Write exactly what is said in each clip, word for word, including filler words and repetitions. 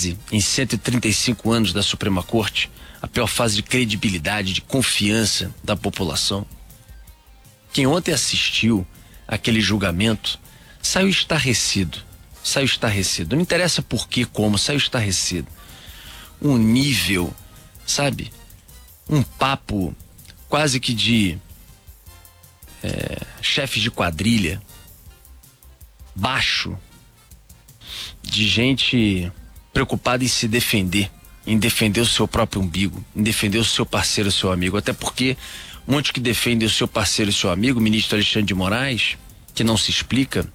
fase, em cento e trinta e cinco anos da Suprema Corte, a pior fase de credibilidade, de confiança da população. Quem ontem assistiu àquele julgamento saiu estarrecido, saiu estarrecido. Não interessa por que, como, saiu estarrecido. Um nível, sabe? Um papo quase que de é, chefe de quadrilha, baixo, de gente preocupada em se defender, em defender o seu próprio umbigo, em defender o seu parceiro, o seu amigo. Até porque um monte que defende o seu parceiro e o seu amigo, o ministro Alexandre de Moraes, que não se explica,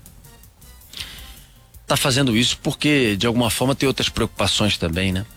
tá fazendo isso porque de alguma forma tem outras preocupações também, né?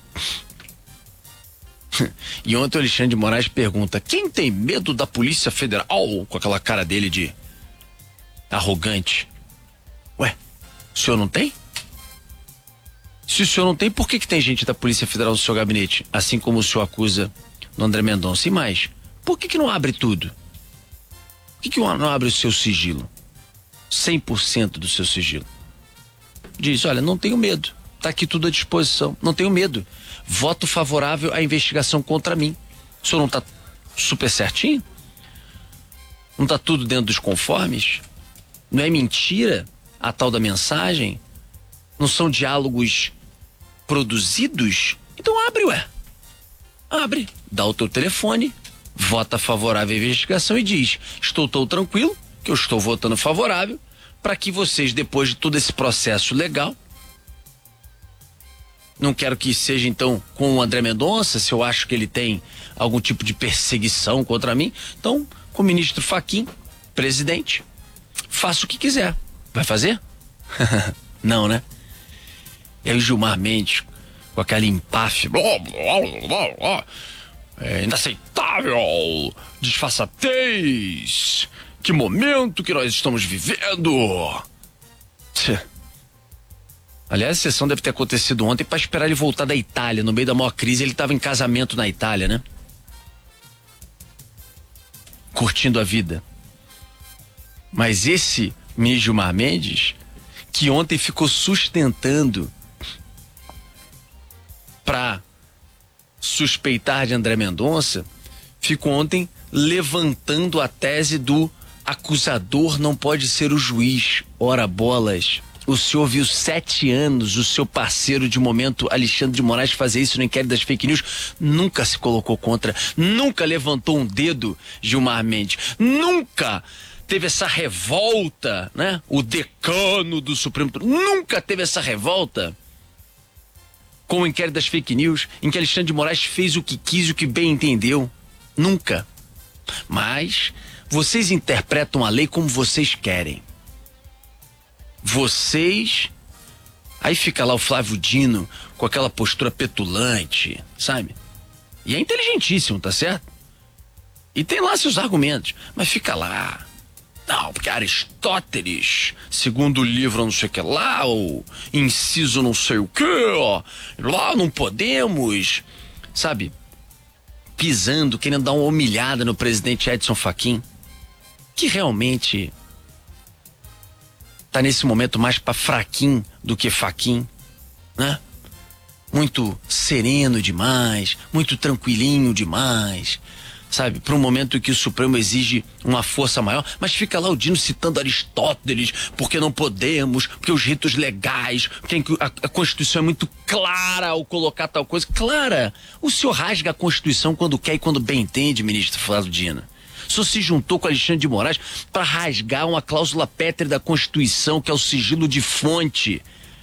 E ontem o Alexandre de Moraes pergunta: quem tem medo da Polícia Federal? Oh, com aquela cara dele de arrogante. Ué, o senhor não tem? Se o senhor não tem, por que que tem gente da Polícia Federal no seu gabinete? Assim como o senhor acusa no André Mendonça. E mais, por que que não abre tudo? Por que que não abre o seu sigilo? cem por cento do seu sigilo. Diz: olha, não tenho medo. Tá aqui tudo à disposição. Não tenho medo. Voto favorável à investigação contra mim. O senhor não tá super certinho? Não tá tudo dentro dos conformes? Não é mentira a tal da mensagem? Não são diálogos produzidos? Então abre, ué. Abre. Dá o teu telefone, vota favorável à investigação e diz: estou tão tranquilo que eu estou votando favorável para que vocês, depois de todo esse processo legal, não quero que seja então com o André Mendonça, se eu acho que ele tem algum tipo de perseguição contra mim, então com o ministro Fachin, presidente, faça o que quiser. Vai fazer? Não, né? E aí o Gilmar Mendes, com aquela empáfia, é inaceitável, disfarçatez, que momento que nós estamos vivendo. Tchê. Aliás, a sessão deve ter acontecido ontem para esperar ele voltar da Itália. No meio da maior crise, ele estava em casamento na Itália, né? Curtindo a vida. Mas esse ministro Gilmar Mendes, que ontem ficou sustentando para suspeitar de André Mendonça, ficou ontem levantando a tese do acusador não pode ser o juiz. Ora bolas. O senhor viu sete anos o seu parceiro de momento, Alexandre de Moraes, fazer isso no inquérito das fake news. Nunca se colocou contra, nunca levantou um dedo, Gilmar Mendes. Nunca teve essa revolta, né? O decano do Supremo Tribunal nunca teve essa revolta com o inquérito das fake news, em que Alexandre de Moraes fez o que quis e o que bem entendeu. Nunca. Mas vocês interpretam a lei como vocês querem. Vocês... Aí fica lá o Flávio Dino com aquela postura petulante, sabe? E é inteligentíssimo, tá certo? E tem lá seus argumentos, mas fica lá. Não, porque Aristóteles, segundo o livro não sei o que lá, o inciso não sei o que, ó, lá não podemos, sabe? Pisando, querendo dar uma humilhada no presidente Edson Fachin, que realmente tá nesse momento mais pra fraquinho do que Fachin, né? Muito sereno demais, muito tranquilinho demais, sabe? Para um momento em que o Supremo exige uma força maior, mas fica lá o Dino citando Aristóteles, porque não podemos, porque os ritos legais, porque a, a Constituição é muito clara ao colocar tal coisa. Clara! O senhor rasga a Constituição quando quer e quando bem entende, ministro Flávio Dino. O senhor se juntou com Alexandre de Moraes para rasgar uma cláusula pétrea da Constituição, que é o sigilo de fonte,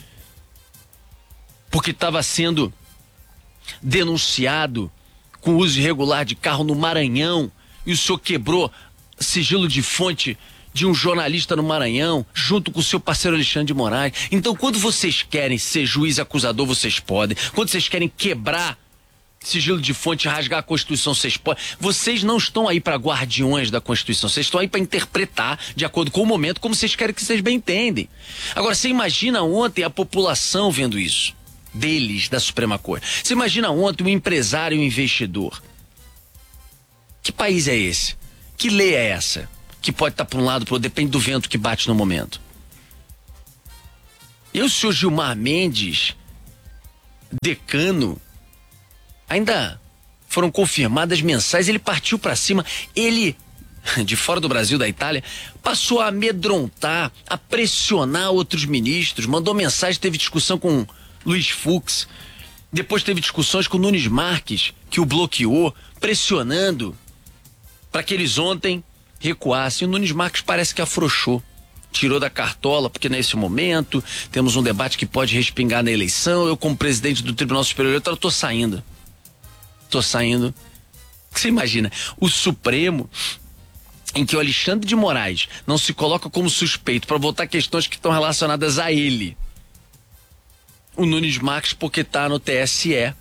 porque estava sendo denunciado com uso irregular de carro no Maranhão, e o senhor quebrou sigilo de fonte de um jornalista no Maranhão, junto com o seu parceiro Alexandre de Moraes. Então, quando vocês querem ser juiz acusador, vocês podem. Quando vocês querem quebrar sigilo de fonte, rasgar a Constituição, vocês podem. Vocês não estão aí para guardiões da Constituição, vocês estão aí para interpretar de acordo com o momento, como vocês querem que vocês bem entendem. Agora, você imagina ontem a população vendo isso, deles, da Suprema Corte. Você imagina ontem um empresário e um investidor. Que país é esse? Que lei é essa? Que pode estar para um lado, para outro, depende do vento que bate no momento. E o senhor Gilmar Mendes, decano, ainda foram confirmadas mensagens, ele partiu para cima, ele, de fora do Brasil, da Itália, passou a amedrontar, a pressionar outros ministros, mandou mensagem, teve discussão com Luiz Fux, depois teve discussões com Nunes Marques, que o bloqueou, pressionando para que eles ontem recuassem. O Nunes Marques parece que afrouxou, tirou da cartola, porque nesse momento temos um debate que pode respingar na eleição. Eu, como presidente do Tribunal Superior Eleitoral, tô saindo. Tô saindo. Você imagina, o Supremo, em que o Alexandre de Moraes não se coloca como suspeito para votar questões que estão relacionadas a ele. O Nunes Marques, porque tá no T S E,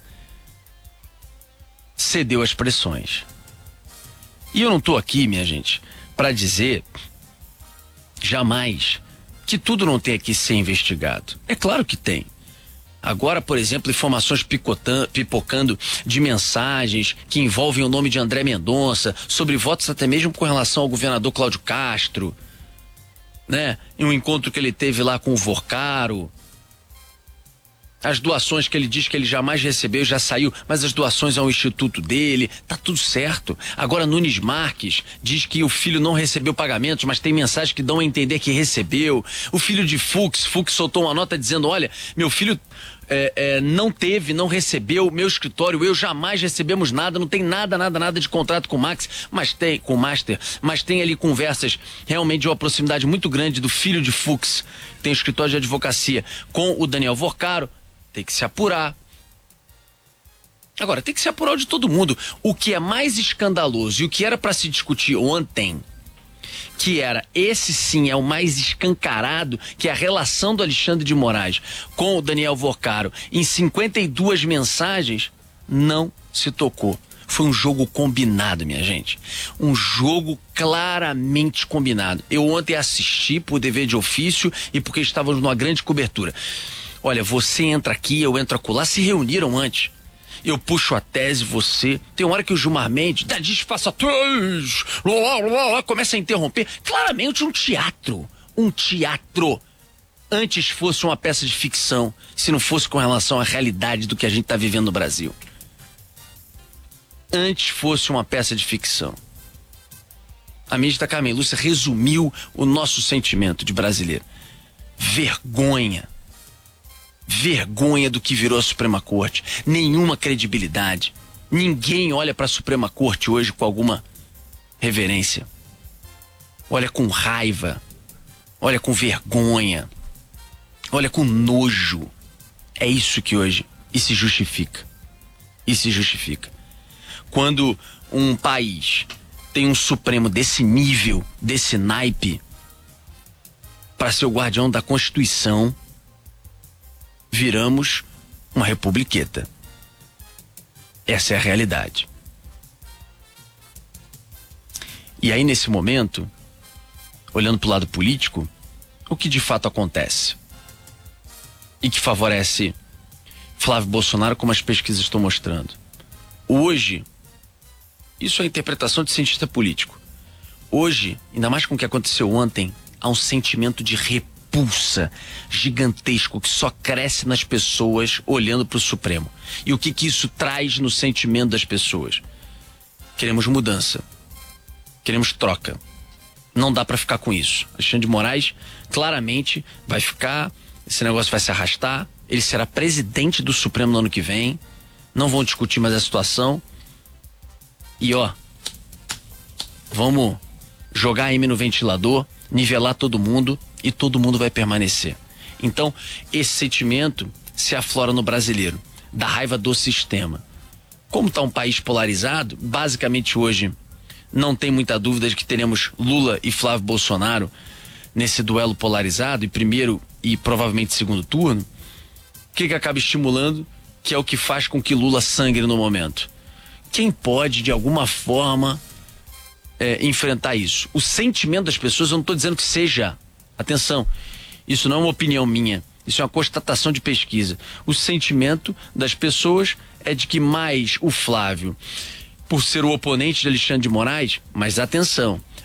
cedeu as pressões. E eu não tô aqui, minha gente, para dizer jamais que tudo não tem que ser investigado. É claro que tem. Agora, por exemplo, informações pipocando de mensagens que envolvem o nome de André Mendonça, sobre votos até mesmo com relação ao governador Cláudio Castro, né? Em um encontro que ele teve lá com o Vorcaro. As doações que ele diz que ele jamais recebeu, já saiu, mas as doações ao instituto dele, tá tudo certo. Agora Nunes Marques diz que o filho não recebeu pagamentos, mas tem mensagens que dão a entender que recebeu. O filho de Fux, Fux soltou uma nota dizendo, olha, meu filho é, é, não teve, não recebeu, meu escritório, eu jamais recebemos nada, não tem nada, nada, nada de contrato com o Max, mas tem, com o Master, mas tem ali conversas realmente de uma proximidade muito grande do filho de Fux, tem o escritório de advocacia, com o Daniel Vorcaro. Tem que se apurar. Agora, tem que se apurar de todo mundo. O que é mais escandaloso e o que era para se discutir ontem, que era, esse sim é o mais escancarado, que é a relação do Alexandre de Moraes com o Daniel Vorcaro, em cinquenta e duas mensagens, não se tocou. Foi um jogo combinado, minha gente. Um jogo claramente combinado. Eu ontem assisti por dever de ofício e porque estávamos numa grande cobertura. Olha, você entra aqui, eu entro acolá, se reuniram antes. Eu puxo a tese, você... Tem uma hora que o Gilmar Mendes dá disfarçatez, começa a interromper. Claramente um teatro. Um teatro. Antes fosse uma peça de ficção, se não fosse com relação à realidade do que a gente está vivendo no Brasil. Antes fosse uma peça de ficção. A ministra Carmen Lúcia resumiu o nosso sentimento de brasileiro. Vergonha. Vergonha do que virou a Suprema Corte. Nenhuma credibilidade. Ninguém olha para a Suprema Corte hoje com alguma reverência. Olha com raiva. Olha com vergonha. Olha com nojo. É isso que hoje e se justifica. E se justifica. Quando um país tem um Supremo desse nível, desse naipe, para ser o guardião da Constituição, viramos uma republiqueta. Essa é a realidade. E aí, nesse momento, olhando para o lado político, o que de fato acontece? E que favorece Flávio Bolsonaro, como as pesquisas estão mostrando. Hoje, isso é a interpretação de cientista político. Hoje, ainda mais com o que aconteceu ontem, há um sentimento de repulsa gigantesco que só cresce nas pessoas olhando para o Supremo. E o que que isso traz no sentimento das pessoas? Queremos mudança. Queremos troca. Não dá para ficar com isso. Alexandre de Moraes claramente vai ficar, esse negócio vai se arrastar, ele será presidente do Supremo no ano que vem, não vão discutir mais a situação. E ó, vamos jogar a M no ventilador, nivelar todo mundo e todo mundo vai permanecer. Então, esse sentimento se aflora no brasileiro, da raiva do sistema. Como está um país polarizado, basicamente hoje não tem muita dúvida de que teremos Lula e Flávio Bolsonaro nesse duelo polarizado, e primeiro e provavelmente segundo turno. O que que acaba estimulando, que é o que faz com que Lula sangre no momento? Quem pode, de alguma forma, é, enfrentar isso? O sentimento das pessoas, eu não estou dizendo que seja, atenção, isso não é uma opinião minha, isso é uma constatação de pesquisa. O sentimento das pessoas é de que mais o Flávio, por ser o oponente de Alexandre de Moraes, mas atenção,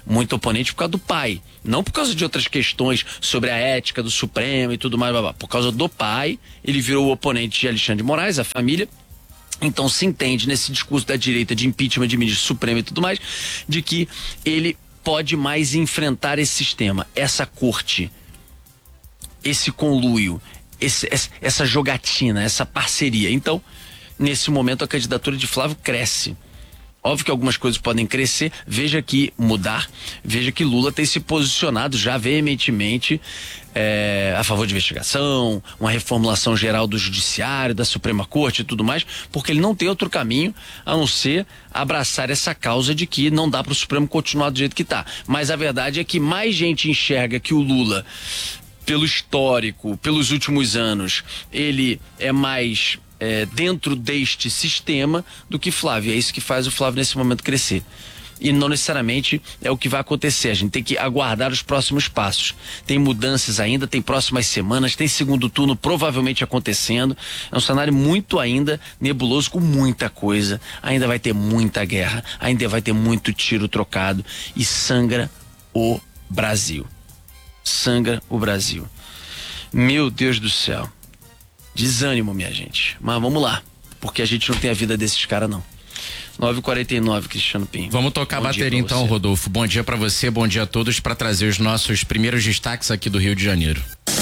muito oponente por causa do pai, não por causa de outras questões sobre a ética do Supremo e tudo mais, blá, blá. Por causa do pai, ele virou o oponente de Alexandre de Moraes, a família. Então se entende nesse discurso da direita de impeachment de ministro supremo e tudo mais, de que ele pode mais enfrentar esse sistema, essa corte, esse conluio, esse, essa jogatina, essa parceria. Então, nesse momento a candidatura de Flávio cresce. Óbvio que algumas coisas podem crescer, veja que mudar, veja que Lula tem se posicionado já veementemente é, a favor de investigação, uma reformulação geral do judiciário, da Suprema Corte e tudo mais, porque ele não tem outro caminho a não ser abraçar essa causa de que não dá para o Supremo continuar do jeito que está. Mas a verdade é que mais gente enxerga que o Lula, pelo histórico, pelos últimos anos, ele é mais é, dentro deste sistema do que Flávio. É isso que faz o Flávio nesse momento crescer. E não necessariamente é o que vai acontecer. A gente tem que aguardar os próximos passos. Tem mudanças ainda, tem próximas semanas, tem segundo turno provavelmente acontecendo. É um cenário muito ainda nebuloso, com muita coisa. Ainda vai ter muita guerra, ainda vai ter muito tiro trocado e sangra o Brasil. Sangra o Brasil. Meu Deus do céu. Desânimo, minha gente. Mas vamos lá, porque a gente não tem a vida desses caras, não. nove e quarenta e nove, Cristiano Pinho. Vamos tocar a bateria então, Rodolfo. Bom dia pra você, bom dia a todos, para trazer os nossos primeiros destaques aqui do Rio de Janeiro.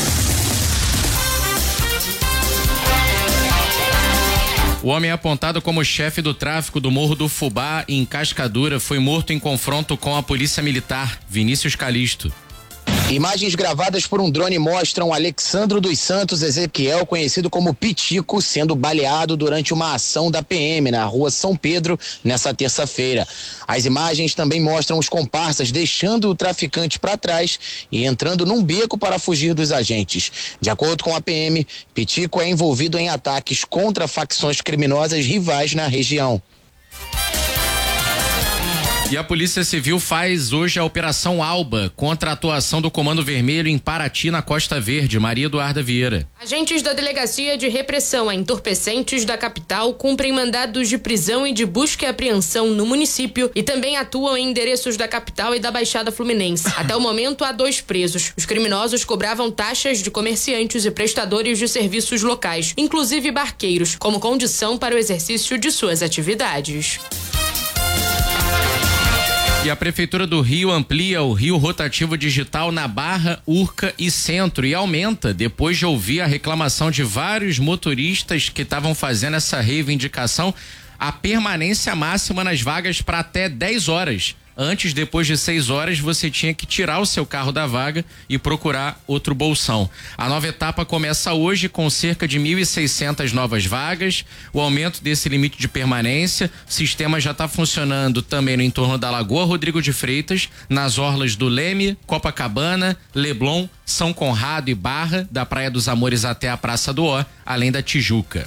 O homem apontado como chefe do tráfico do Morro do Fubá, em Cascadura, foi morto em confronto com a polícia militar. Vinícius Calixto. Imagens gravadas por um drone mostram Alexandro dos Santos Ezequiel, conhecido como Pitico, sendo baleado durante uma ação da P M na rua São Pedro nessa terça-feira. As imagens também mostram os comparsas deixando o traficante para trás e entrando num beco para fugir dos agentes. De acordo com a P M, Pitico é envolvido em ataques contra facções criminosas rivais na região. E a Polícia Civil faz hoje a Operação Alba contra a atuação do Comando Vermelho em Paraty, na Costa Verde. Maria Eduarda Vieira. Agentes da Delegacia de Repressão a Entorpecentes da capital cumprem mandados de prisão e de busca e apreensão no município e também atuam em endereços da capital e da Baixada Fluminense. Até o momento, há dois presos. Os criminosos cobravam taxas de comerciantes e prestadores de serviços locais, inclusive barqueiros, como condição para o exercício de suas atividades. E a Prefeitura do Rio amplia o Rio Rotativo Digital na Barra, Urca e Centro e aumenta depois de ouvir a reclamação de vários motoristas que estavam fazendo essa reivindicação, a permanência máxima nas vagas para até dez horas. Antes, depois de seis horas, você tinha que tirar o seu carro da vaga e procurar outro bolsão. A nova etapa começa hoje com cerca de mil e seiscentas novas vagas. O aumento desse limite de permanência, o sistema já está funcionando também no entorno da Lagoa Rodrigo de Freitas, nas orlas do Leme, Copacabana, Leblon, São Conrado e Barra, da Praia dos Amores até a Praça do Ó, além da Tijuca.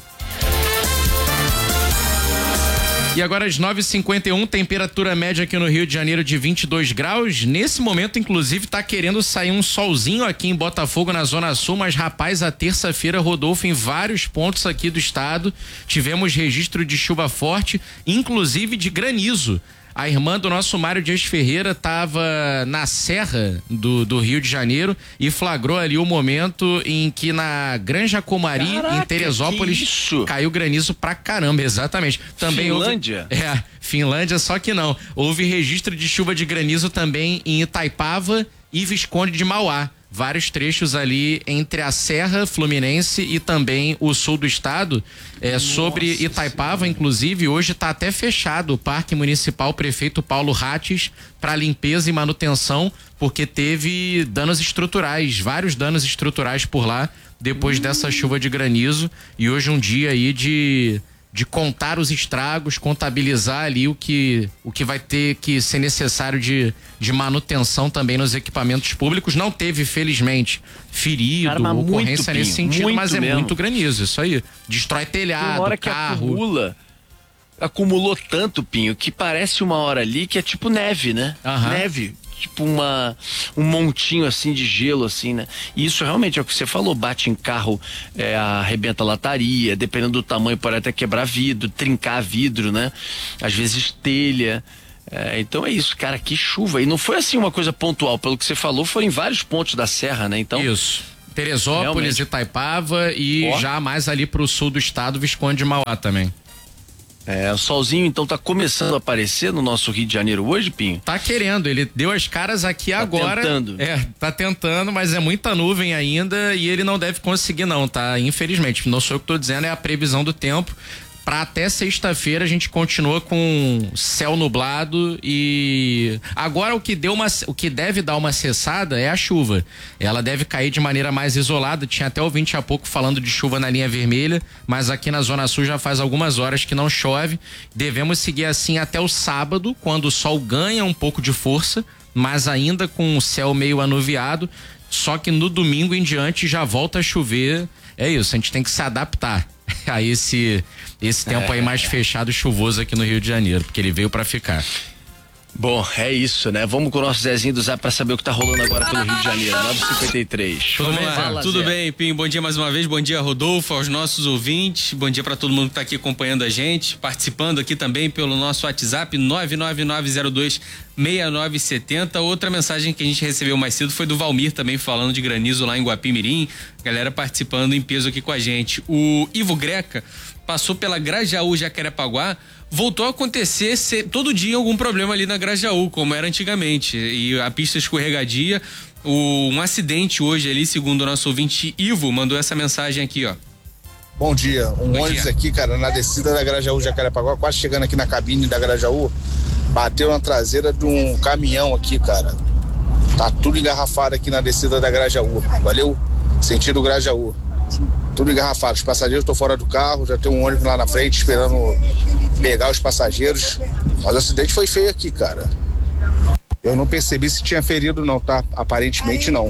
E agora às nove e cinquenta e um, temperatura média aqui no Rio de Janeiro de vinte e dois graus. Nesse momento, inclusive, tá querendo sair um solzinho aqui em Botafogo, na Zona Sul, mas rapaz, a terça-feira, Rodolfo, em vários pontos aqui do estado, tivemos registro de chuva forte, inclusive de granizo. A irmã do nosso Mário Dias Ferreira estava na Serra do, do Rio de Janeiro e flagrou ali o momento em que na Granja Comari, Caraca, em Teresópolis, caiu granizo pra caramba, exatamente. Também Finlândia? Houve, é, Finlândia, só que não. Houve registro de chuva de granizo também em Itaipava e Visconde de Mauá. Vários trechos ali entre a Serra Fluminense e também o sul do estado. É, sobre Itaipava, senhora. Inclusive, hoje está até fechado o Parque Municipal Prefeito Paulo Rates para limpeza e manutenção, porque teve danos estruturais, vários danos estruturais por lá, depois hum. dessa chuva de granizo. E hoje um dia aí de... de contar os estragos, contabilizar ali o que, o que vai ter que ser necessário de, de manutenção também nos equipamentos públicos. Não teve, felizmente, ferido, Cara, ocorrência nesse pinho, sentido, mas é mesmo. muito granizo, isso aí. Destrói telhado, hora carro. Que acumula, acumulou tanto, Pinho, que parece uma hora ali que é tipo neve, né? Uhum. Neve. Tipo uma, um montinho assim de gelo, assim, né? E isso realmente é o que você falou, bate em carro, é, arrebenta a lataria, dependendo do tamanho pode até quebrar vidro, trincar vidro, né? Às vezes telha, É, então é isso, cara, que chuva. E não foi assim uma coisa pontual, pelo que você falou, foi em vários pontos da serra, né? Então, isso. Teresópolis, realmente. Itaipava e oh. já mais ali pro sul do estado, Visconde de Mauá também. É, o solzinho então tá começando a aparecer no nosso Rio de Janeiro hoje, Pinho? Tá querendo, ele deu as caras aqui tá agora. Tentando. É, tá tentando, mas é muita nuvem ainda e ele não deve conseguir não, tá? Infelizmente, não sou eu que tô dizendo, é a previsão do tempo. Pra até sexta-feira a gente continua com céu nublado e agora o que deu uma, o que deve dar uma cessada é a chuva. Ela deve cair de maneira mais isolada. Tinha até ouvinte há pouco falando de chuva na linha vermelha, mas aqui na Zona Sul já faz algumas horas que não chove. Devemos seguir assim até o sábado, quando o sol ganha um pouco de força, mas ainda com o céu meio anuviado. Só que no domingo em diante já volta a chover. É isso, a gente tem que se adaptar a esse esse tempo é. aí mais fechado e chuvoso aqui no Rio de Janeiro, porque ele veio pra ficar. Bom, é isso, né? Vamos com o nosso Zezinho do Zap pra saber o que tá rolando agora pelo Rio de Janeiro. nove e cinquenta e três. Tudo bem, Fala, Tudo Zé. bem, Pim. Bom dia mais uma vez. Bom dia, Rodolfo, aos nossos ouvintes. Bom dia pra todo mundo que tá aqui acompanhando a gente, participando aqui também pelo nosso WhatsApp nove nove nove zero dois seis nove sete zero. Outra mensagem que a gente recebeu mais cedo foi do Valmir também falando de granizo lá em Guapimirim. Galera participando em peso aqui com a gente. O Ivo Greca passou pela Grajaú, Jacarepaguá. Voltou a acontecer ser, todo dia algum problema ali na Grajaú, como era antigamente. E a pista escorregadia, o, um acidente hoje ali, segundo o nosso ouvinte Ivo, mandou essa mensagem aqui, ó. Bom dia, um Bom ônibus dia. aqui, cara, na descida da Grajaú, Jacarepaguá, quase chegando aqui na cabine da Grajaú, bateu na traseira de um caminhão aqui, cara. Tá tudo engarrafado aqui na descida da Grajaú, valeu? Sentido Grajaú. Tudo engarrafado, os passageiros estão fora do carro, já tem um ônibus lá na frente esperando pegar os passageiros, mas o acidente foi feio aqui, cara. Eu não percebi se tinha ferido não, tá? Aparentemente não,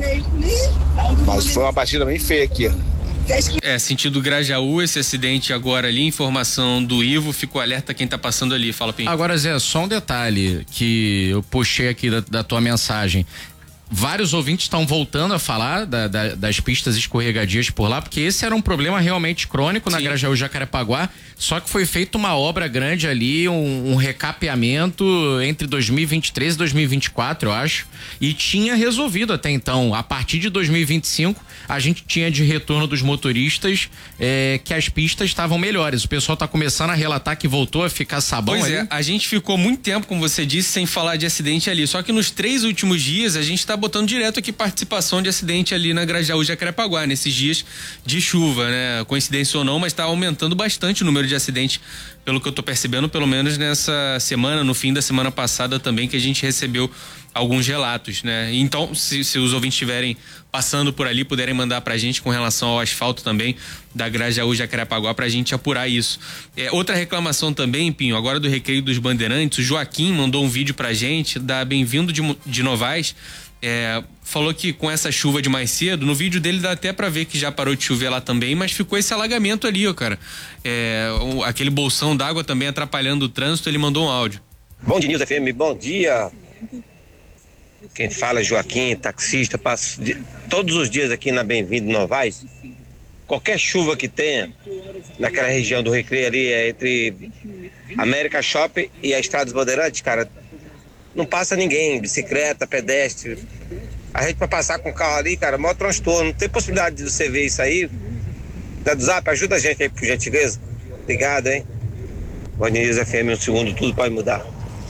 mas foi uma batida bem feia aqui. É, sentido Grajaú, esse acidente agora ali, informação do Ivo, ficou alerta quem tá passando ali, fala Pinho. Agora Zé, só um detalhe que eu puxei aqui da, da tua mensagem. Vários ouvintes estão voltando a falar da, da, das pistas escorregadias por lá, porque esse era um problema realmente crônico na Sim. Grajaú Jacarepaguá, só que foi feita uma obra grande ali, um, um recapeamento entre dois mil e vinte e três e dois mil e vinte e quatro, eu acho, e tinha resolvido até então. A partir de dois mil e vinte e cinco, a gente tinha de retorno dos motoristas é, que as pistas estavam melhores. O pessoal tá começando a relatar que voltou a ficar sabão Pois ali. é, a gente ficou muito tempo, como você disse, sem falar de acidente ali, só que nos três últimos dias a gente tá botando direto aqui participação de acidente ali na Grajaú Jacarepaguá, nesses dias de chuva, né? Coincidência ou não, mas tá aumentando bastante o número de acidentes, pelo que eu tô percebendo, pelo menos nessa semana, no fim da semana passada também, que a gente recebeu alguns relatos, né? Então, se, se os ouvintes estiverem passando por ali, puderem mandar pra gente com relação ao asfalto também da Grajaú Jacarepaguá pra gente apurar isso. É, outra reclamação também, Pinho, agora do Recreio dos Bandeirantes, o Joaquim mandou um vídeo pra gente da Bem-vindo de, de Novaes. É, falou que com essa chuva de mais cedo, no vídeo dele dá até pra ver que já parou de chover lá também, mas ficou esse alagamento ali, ó, cara. É, o, aquele bolsão d'água também atrapalhando o trânsito, ele mandou um áudio. Bom dia, News F M, bom dia. Quem fala é Joaquim, taxista, passo de, todos os dias aqui na Bem-vindo Novaes. Qualquer chuva que tenha naquela região do Recreio ali, é entre América Shopping e a Estrada dos Bandeirantes, cara, não passa ninguém, bicicleta, pedestre. A gente pra passar com o carro ali, cara, maior transtorno. Não tem possibilidade de você ver isso aí? Da do Zap, ajuda a gente aí, por gentileza. Obrigado, hein? Bom News F M, um segundo, tudo pode mudar.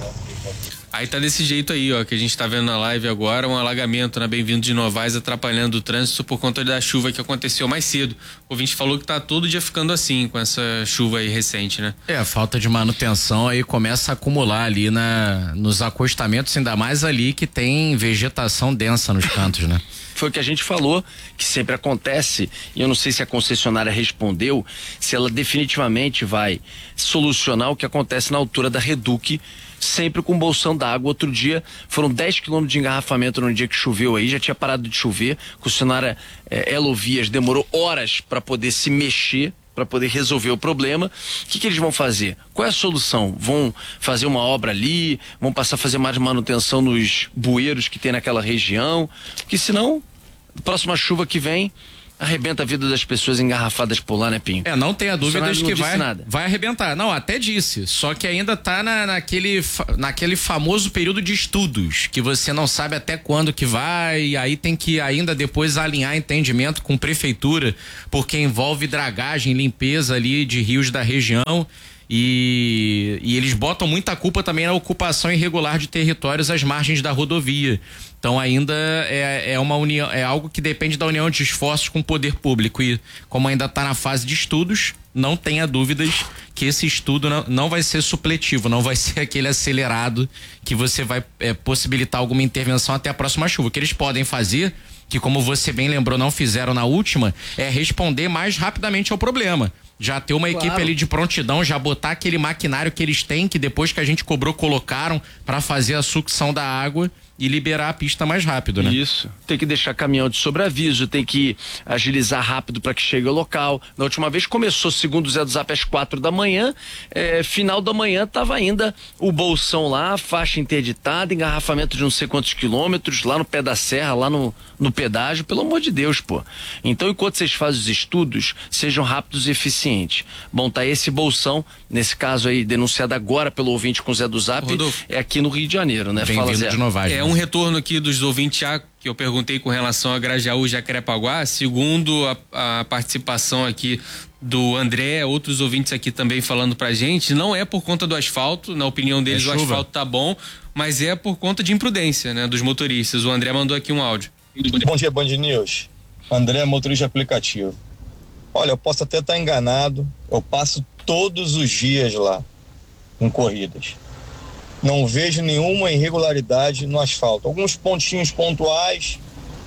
Aí tá desse jeito aí, ó, que a gente tá vendo na live agora, um alagamento na Bem-vindo de Novaes atrapalhando o trânsito por conta da chuva que aconteceu mais cedo. O ouvinte falou que tá todo dia ficando assim, com essa chuva aí recente, né? É, a falta de manutenção aí começa a acumular ali na, nos acostamentos, ainda mais ali que tem vegetação densa nos cantos, né? Foi o que a gente falou, que sempre acontece, e eu não sei se a concessionária respondeu, se ela definitivamente vai solucionar o que acontece na altura da Reduc, sempre com bolsão d'água. Outro dia foram dez quilômetros de engarrafamento no dia que choveu aí, já tinha parado de chover, a concessionária é, Elovias demorou horas para poder se mexer, para poder resolver o problema. O que, que eles vão fazer? Qual é a solução? Vão fazer uma obra ali? Vão passar a fazer mais manutenção nos bueiros que tem naquela região? Porque senão, próxima chuva que vem, Arrebenta a vida das pessoas engarrafadas por lá, né, Pinho? É, não tenha dúvidas que vai, nada. vai arrebentar. Não, até disse. Só que ainda tá na, naquele, naquele famoso período de estudos, que você não sabe até quando que vai, e aí tem que ainda depois alinhar entendimento com prefeitura, porque envolve dragagem, limpeza ali de rios da região. E, e eles botam muita culpa também na ocupação irregular de territórios às margens da rodovia. Então ainda é, é uma união, é algo que depende da união de esforços com o poder público, e como ainda está na fase de estudos, não tenha dúvidas que esse estudo não, não vai ser supletivo, não vai ser aquele acelerado que você vai é, possibilitar alguma intervenção até a próxima chuva. O que eles podem fazer, que como você bem lembrou não fizeram na última, é responder mais rapidamente ao problema. Já ter uma Claro. equipe ali de prontidão, já botar aquele maquinário que eles têm, que depois que a gente cobrou, colocaram para fazer a sucção da água e liberar a pista mais rápido, né? Isso. Tem que deixar caminhão de sobreaviso, tem que agilizar rápido para que chegue ao local. Na última vez começou, segundo o Zé do Zap, às quatro da manhã. É, final da manhã tava ainda o bolsão lá, faixa interditada, engarrafamento de não sei quantos quilômetros, lá no pé da serra, lá no, no pedágio. Pelo amor de Deus, pô. Então, enquanto vocês fazem os estudos, sejam rápidos e eficientes. Bom, tá esse bolsão, nesse caso aí, denunciado agora pelo ouvinte com o Zé do Zap, Rodolfo. é aqui no Rio de Janeiro, né? Fala, Bem-vindo Zé. de Novagem. É um retorno aqui dos ouvintes já que eu perguntei com relação a Grajaú e Jacarepaguá, segundo a, a participação aqui do André, outros ouvintes aqui também falando pra gente, não é por conta do asfalto, na opinião deles É o chuva. asfalto tá bom, mas é por conta de imprudência, né, dos motoristas. O André mandou aqui um áudio. Bom dia, Band News. André, motorista de aplicativo. Olha, eu posso até estar enganado, eu passo todos os dias lá, em corridas. Não vejo nenhuma irregularidade no asfalto. Alguns pontinhos pontuais,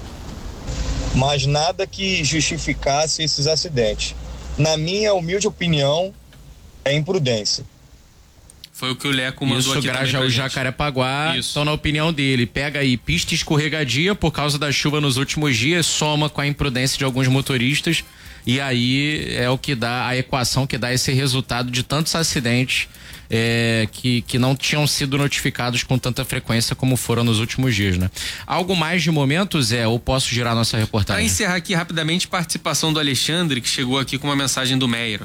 mas nada que justificasse esses acidentes. Na minha humilde opinião, é imprudência. Foi o que o Leco mandou Isso, aqui também pra Grajaú, gente. Jacarepaguá. Isso. Então, na opinião dele, pega aí pista escorregadia por causa da chuva nos últimos dias, soma com a imprudência de alguns motoristas, e aí é o que dá, a equação que dá esse resultado de tantos acidentes é, que, que não tinham sido notificados com tanta frequência como foram nos últimos dias, né? Algo mais de momento, Zé, ou posso girar nossa Para reportagem? encerrar aqui rapidamente, participação do Alexandre, que chegou aqui com uma mensagem do Meyer.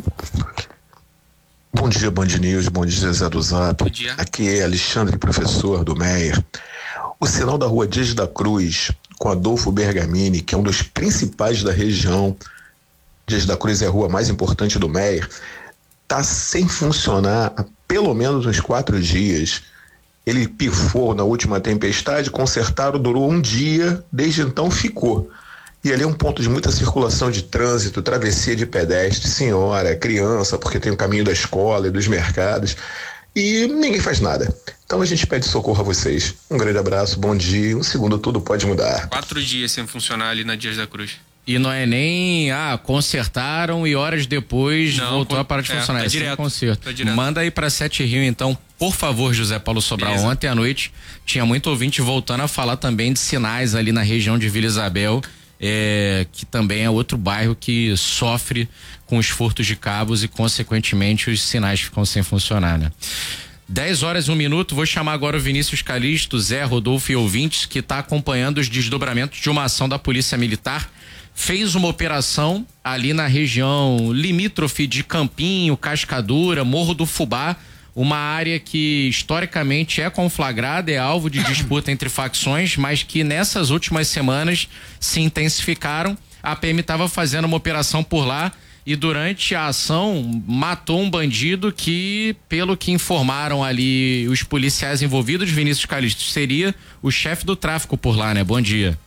Bom dia, Band News, bom dia, Zé do Zap. Bom dia. Aqui é Alexandre, professor do Meyer. O sinal da rua Dias da Cruz, com Adolfo Bergamini, que é um dos principais da região, Dias da Cruz é a rua mais importante do Meyer, está sem funcionar há pelo menos uns quatro dias. Ele pifou na última tempestade, consertaram, durou um dia, desde então ficou. E ali é um ponto de muita circulação de trânsito, travessia de pedestre, senhora, criança, porque tem o caminho da escola e dos mercados, e ninguém faz nada. Então a gente pede socorro a vocês. Um grande abraço, bom dia, um segundo tudo pode mudar. Quatro dias sem funcionar ali na Dias da Cruz. E não é nem, ah, consertaram e horas depois Não, voltou con- a parar de é, funcionar. tá É sem direto, conserto. tá direto. Manda aí pra Sete Rio, então, por favor, José Paulo Sobral. Beleza. Ontem à noite tinha muito ouvinte voltando a falar também de sinais ali na região de Vila Isabel, é, que também é outro bairro que sofre com os furtos de cabos e, consequentemente, os sinais ficam sem funcionar, né? dez horas e um minuto, vou chamar agora o Vinícius Calixto, Zé, Rodolfo e ouvintes, que está acompanhando os desdobramentos de uma ação da Polícia Militar. Fez uma operação ali na região limítrofe de Campinho, Cascadura, Morro do Fubá, uma área que historicamente é conflagrada, é alvo de disputa entre facções, mas que nessas últimas semanas se intensificaram. A P M estava fazendo uma operação por lá e durante a ação matou um bandido que, pelo que informaram ali os policiais envolvidos, Vinícius Calixto, seria o chefe do tráfico por lá, né? Bom dia.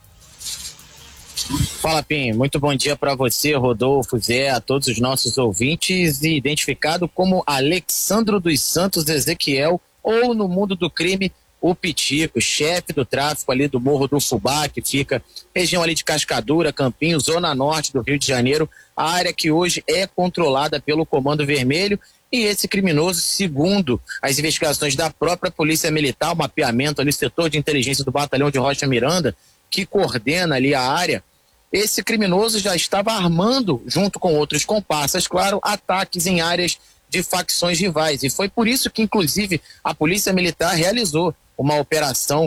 Fala, Pim. Muito bom dia para você, Rodolfo, Zé, a todos os nossos ouvintes, e identificado como Alexandro dos Santos Ezequiel, ou no mundo do crime, o Pitico, chefe do tráfico ali do Morro do Fubá, que fica região ali de Cascadura, Campinho, zona norte do Rio de Janeiro, a área que hoje é controlada pelo Comando Vermelho. E esse criminoso, segundo as investigações da própria Polícia Militar, o mapeamento ali, setor de inteligência do Batalhão de Rocha Miranda, que coordena ali a área, esse criminoso já estava armando, junto com outros comparsas, claro, ataques em áreas de facções rivais. E foi por isso que, inclusive, a Polícia Militar realizou uma operação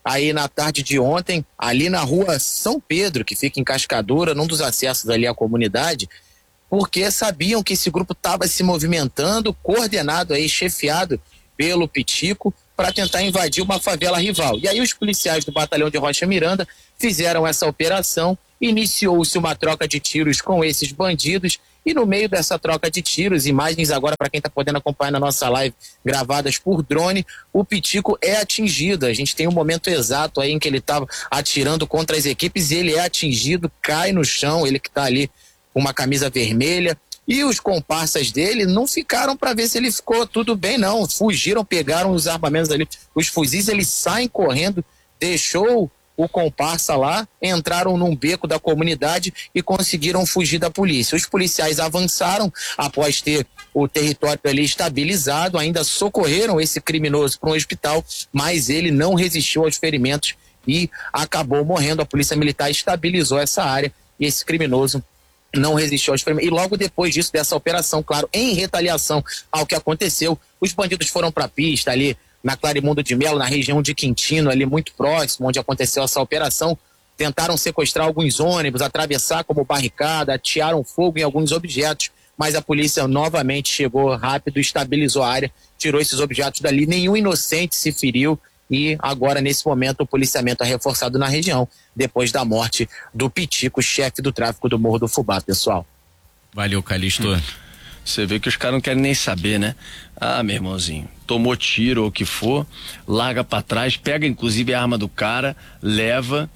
aí na tarde de ontem, ali na rua São Pedro, que fica em Cascadura, num dos acessos ali à comunidade, porque sabiam que esse grupo estava se movimentando, coordenado aí, chefiado pelo Pitico, para tentar invadir uma favela rival. E aí os policiais do batalhão de Rocha Miranda fizeram essa operação, iniciou-se uma troca de tiros com esses bandidos, e no meio dessa troca de tiros, imagens agora para quem está podendo acompanhar na nossa live, gravadas por drone, o Pitico é atingido. A gente tem um momento exato aí em que ele estava atirando contra as equipes e ele é atingido, cai no chão, ele que está ali com uma camisa vermelha. E os comparsas dele não ficaram para ver se ele ficou tudo bem, não. Fugiram, pegaram os armamentos ali, os fuzis, eles saem correndo, deixou o comparsa lá, entraram num beco da comunidade e conseguiram fugir da polícia. Os policiais avançaram após ter o território ali estabilizado, ainda socorreram esse criminoso para um hospital, mas ele não resistiu aos ferimentos e acabou morrendo. A polícia militar estabilizou essa área e esse criminoso não resistiu aos ferimentos. E logo depois disso, dessa operação, claro, em retaliação ao que aconteceu, os bandidos foram para a pista ali na Clarimundo de Melo, na região de Quintino, ali muito próximo, onde aconteceu essa operação. Tentaram sequestrar alguns ônibus, atravessar como barricada, atearam fogo em alguns objetos, mas a polícia novamente chegou rápido, estabilizou a área, tirou esses objetos dali. Nenhum inocente se feriu e agora, nesse momento, o policiamento é reforçado na região, depois da morte do Pitico, chefe do tráfico do Morro do Fubá, pessoal. Valeu, Calixto. Hum. Você vê que os caras não querem nem saber, né? Ah, meu irmãozinho, tomou tiro ou o que for, larga pra trás, pega inclusive a arma do cara, leva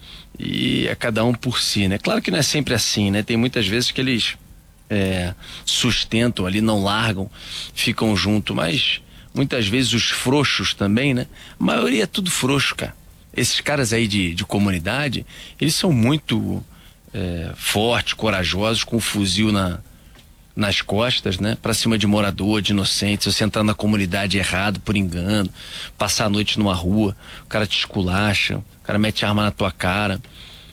e é cada um por si, né? Claro que não é sempre assim, né? Tem muitas vezes que eles é, sustentam ali, não largam, ficam junto, mas muitas vezes os frouxos também, né? A maioria é tudo frouxo, cara. Esses caras aí de, de comunidade, eles são muito é, fortes, corajosos, com um fuzil na nas costas, né? Pra cima de morador, de inocente. Se você entrar na comunidade errado, por engano, passar a noite numa rua, o cara te esculacha, o cara mete a arma na tua cara.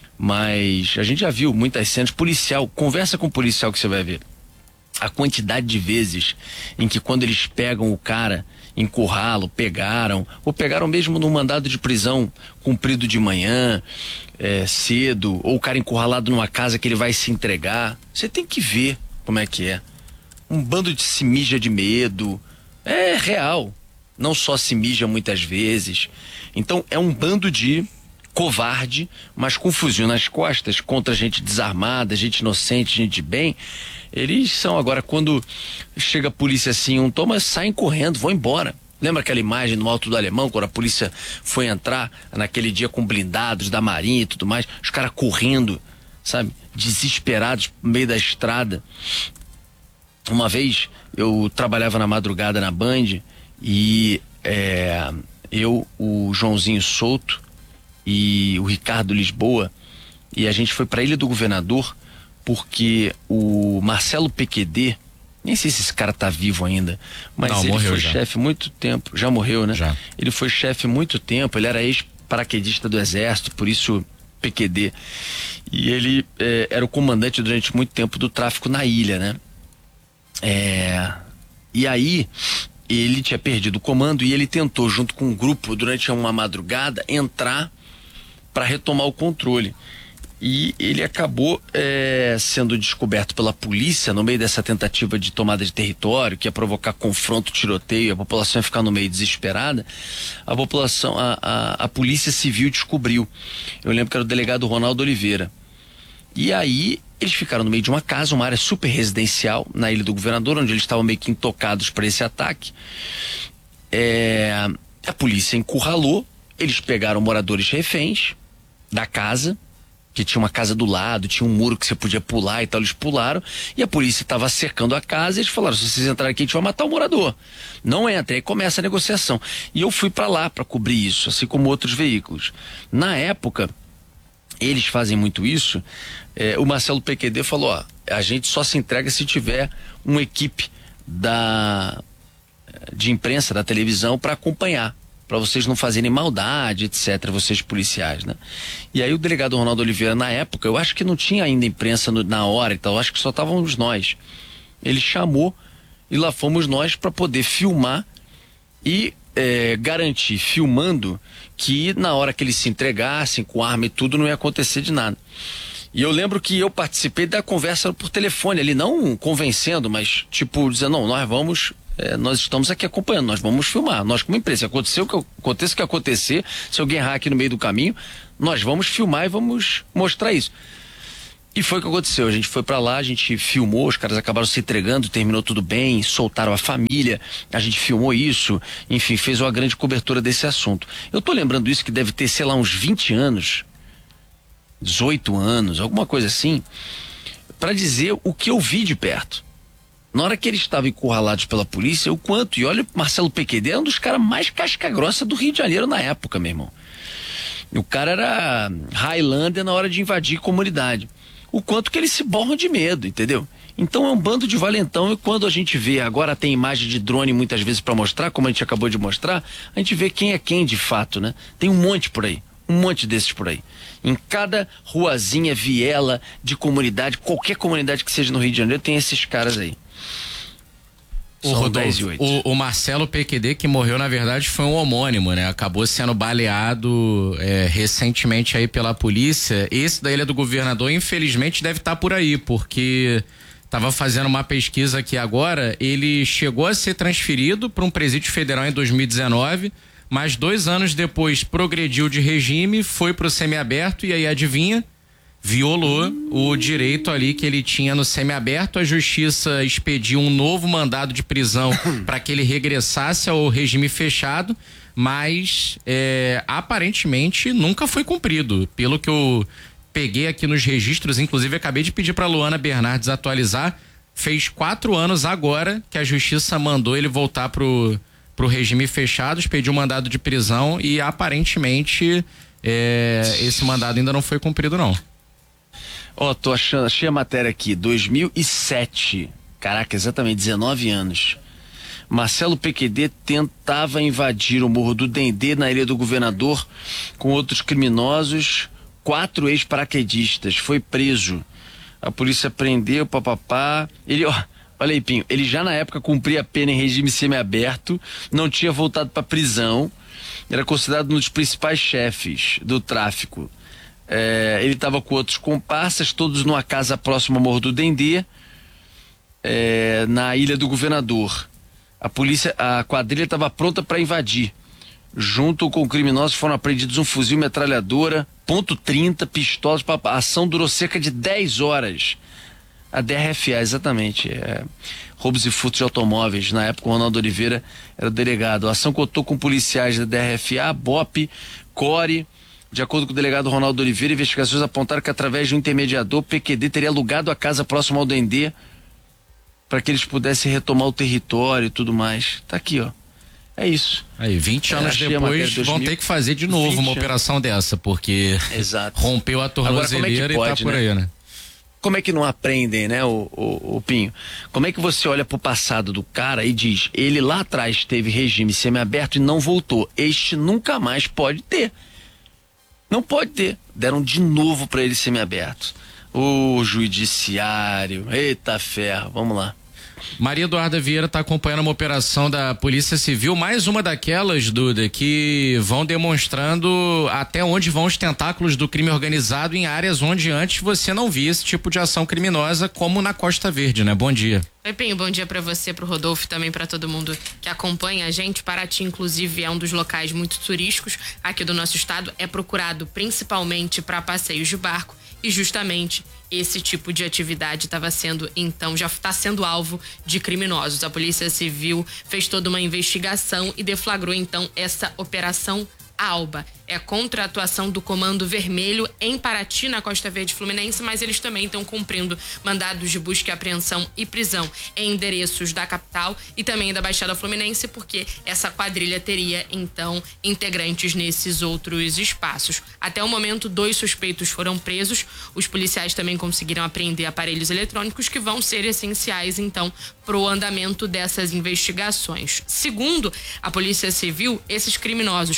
Mas a gente já viu muitas cenas. Policial, conversa com o policial que você vai ver a quantidade de vezes em que, quando eles pegam o cara, encurralam, pegaram, ou pegaram mesmo num mandado de prisão cumprido de manhã, é, cedo, ou o cara encurralado numa casa que ele vai se entregar. Você tem que ver como é que é. Um bando de se mija de medo. É real. Não só se mija muitas vezes. Então é um bando de covarde, mas com fuzil nas costas, contra gente desarmada, gente inocente, gente de bem. Eles são agora, quando chega a polícia assim, um toma, saem correndo, vão embora. Lembra aquela imagem no Alto do Alemão, quando a polícia foi entrar naquele dia com blindados da Marinha e tudo mais, os caras correndo, sabe, desesperados no meio da estrada. Uma vez eu trabalhava na madrugada na Band e é, eu, o Joãozinho Souto e o Ricardo Lisboa, e a gente foi para a Ilha do Governador porque o Marcelo P Q D, nem sei se esse cara tá vivo ainda, mas Não, ele foi chefe muito tempo, já morreu, né? Já. Ele foi chefe muito tempo, ele era ex-paraquedista do Exército, por isso P Q D. E ele é, era o comandante durante muito tempo do tráfico na ilha, né? É, e aí ele tinha perdido o comando e ele tentou, junto com um grupo, durante uma madrugada, entrar para retomar o controle. E ele acabou é, sendo descoberto pela polícia no meio dessa tentativa de tomada de território, que ia provocar confronto, tiroteio, a população ia ficar no meio desesperada. A população, a, a, a polícia civil descobriu. Eu lembro que era o delegado Ronaldo Oliveira. E aí eles ficaram no meio de uma casa, uma área super residencial na Ilha do Governador, onde eles estavam meio que intocados para esse ataque. É, a polícia encurralou, eles pegaram moradores reféns da casa, que tinha uma casa do lado, tinha um muro que você podia pular e tal, eles pularam, e a polícia estava cercando a casa e eles falaram: se vocês entrarem aqui, a gente vai matar o morador. Não entra, aí começa a negociação. E eu fui para lá para cobrir isso, assim como outros veículos. Na época, eles fazem muito isso, é, o Marcelo P Q D falou: ó, a gente só se entrega se tiver uma equipe da, de imprensa, da televisão, para acompanhar, para vocês não fazerem maldade, etcétera, vocês policiais, né? E aí o delegado Ronaldo Oliveira, na época, eu acho que não tinha ainda imprensa no, na hora e tal, eu acho que só estávamos nós. Ele chamou e lá fomos nós para poder filmar e é, garantir, filmando, que na hora que eles se entregassem com arma e tudo, não ia acontecer de nada. E eu lembro que eu participei da conversa por telefone ali, não convencendo, mas tipo, dizendo, não, nós vamos, é, nós estamos aqui acompanhando, nós vamos filmar, nós como empresa, aconteceu o que aconteça o que acontecer, se alguém errar aqui no meio do caminho, nós vamos filmar e vamos mostrar isso. E foi o que aconteceu, a gente foi pra lá, a gente filmou, os caras acabaram se entregando, terminou tudo bem, soltaram a família, a gente filmou isso, enfim, fez uma grande cobertura desse assunto. Eu tô lembrando isso que deve ter, sei lá, uns vinte anos, dezoito anos, alguma coisa assim, para dizer o que eu vi de perto. Na hora que eles estavam encurralados pela polícia, o quanto, e olha, Marcelo P Q D é um dos caras mais casca-grossa do Rio de Janeiro na época, meu irmão. O cara era Highlander na hora de invadir comunidade. O quanto que eles se borram de medo, entendeu? Então é um bando de valentão, e quando a gente vê, agora tem imagem de drone muitas vezes para mostrar, como a gente acabou de mostrar, a gente vê quem é quem de fato, né? Tem um monte por aí, um monte desses por aí. Em cada ruazinha, viela de comunidade, qualquer comunidade que seja no Rio de Janeiro, tem esses caras aí. O, Rodolfo, o, o Marcelo P Q D, que morreu, na verdade, foi um homônimo, né? Acabou sendo baleado é, recentemente aí pela polícia. Esse da Ilha do Governador, infelizmente, deve estar por aí, porque estava fazendo uma pesquisa aqui agora, ele chegou a ser transferido para um presídio federal em dois mil e dezenove, mas dois anos depois progrediu de regime, foi pro semiaberto e aí, adivinha? Violou o direito ali que ele tinha no semiaberto. A justiça expediu um novo mandado de prisão para que ele regressasse ao regime fechado, mas é, aparentemente nunca foi cumprido. Pelo que eu peguei aqui nos registros, inclusive acabei de pedir para Luana Bernardes atualizar, fez quatro anos agora que a justiça mandou ele voltar pro, pro regime fechado, expediu um mandado de prisão e aparentemente é, esse mandado ainda não foi cumprido, não. Ó, oh, tô achando, achei a matéria aqui, dois mil e sete, caraca, exatamente, dezenove anos. Marcelo P Q D tentava invadir o Morro do Dendê na Ilha do Governador com outros criminosos, quatro ex-paraquedistas, foi preso. A polícia prendeu, papapá, ele, ó, olha aí, Pinho, ele já na época cumpria a pena em regime semiaberto, não tinha voltado pra prisão, era considerado um dos principais chefes do tráfico. É, ele estava com outros comparsas, todos numa casa próxima ao Morro do Dendê, é, na Ilha do Governador. A polícia, a quadrilha estava pronta para invadir. Junto com criminosos foram apreendidos um fuzil, metralhadora, ponto trinta, pistolas. A ação durou cerca de dez horas. A D R F A, exatamente. É, roubos e furtos de automóveis. Na época, o Ronaldo Oliveira era o delegado. A ação contou com policiais da D R F A, B O P, Core. De acordo com o delegado Ronaldo Oliveira, investigações apontaram que através de um intermediador, P Q D teria alugado a casa próxima ao Dendê para que eles pudessem retomar o território e tudo mais. Tá aqui, ó. É isso. Aí, vinte anos é, depois vão ter que fazer de novo uma operação dessa, porque Exato. rompeu a tornozeleira é e tá por né? aí, né? Como é que não aprendem, né, o, o, o Pinho? Como é que você olha pro passado do cara e diz, ele lá atrás teve regime semiaberto e não voltou, este nunca mais pode ter. Não pode ter. Deram de novo para ele semiaberto. O judiciário, eita ferro, vamos lá. Maria Eduarda Vieira está acompanhando uma operação da Polícia Civil, mais uma daquelas, Duda, que vão demonstrando até onde vão os tentáculos do crime organizado em áreas onde antes você não via esse tipo de ação criminosa, como na Costa Verde, né? Bom dia. Oi, Pinho, bom dia para você, pro Rodolfo e também para todo mundo que acompanha a gente. Paraty, inclusive, é um dos locais muito turísticos aqui do nosso estado, é procurado principalmente para passeios de barco e justamente esse tipo de atividade estava sendo, então, já está sendo alvo de criminosos. A Polícia Civil fez toda uma investigação e deflagrou, então, essa operação Alba. É contra a atuação do Comando Vermelho em Paraty, na Costa Verde Fluminense, mas eles também estão cumprindo mandados de busca e apreensão e prisão em endereços da capital e também da Baixada Fluminense, porque essa quadrilha teria, então, integrantes nesses outros espaços. Até o momento, dois suspeitos foram presos. Os policiais também conseguiram apreender aparelhos eletrônicos que vão ser essenciais, então, para o andamento dessas investigações. Segundo a Polícia Civil, esses criminosos cobravam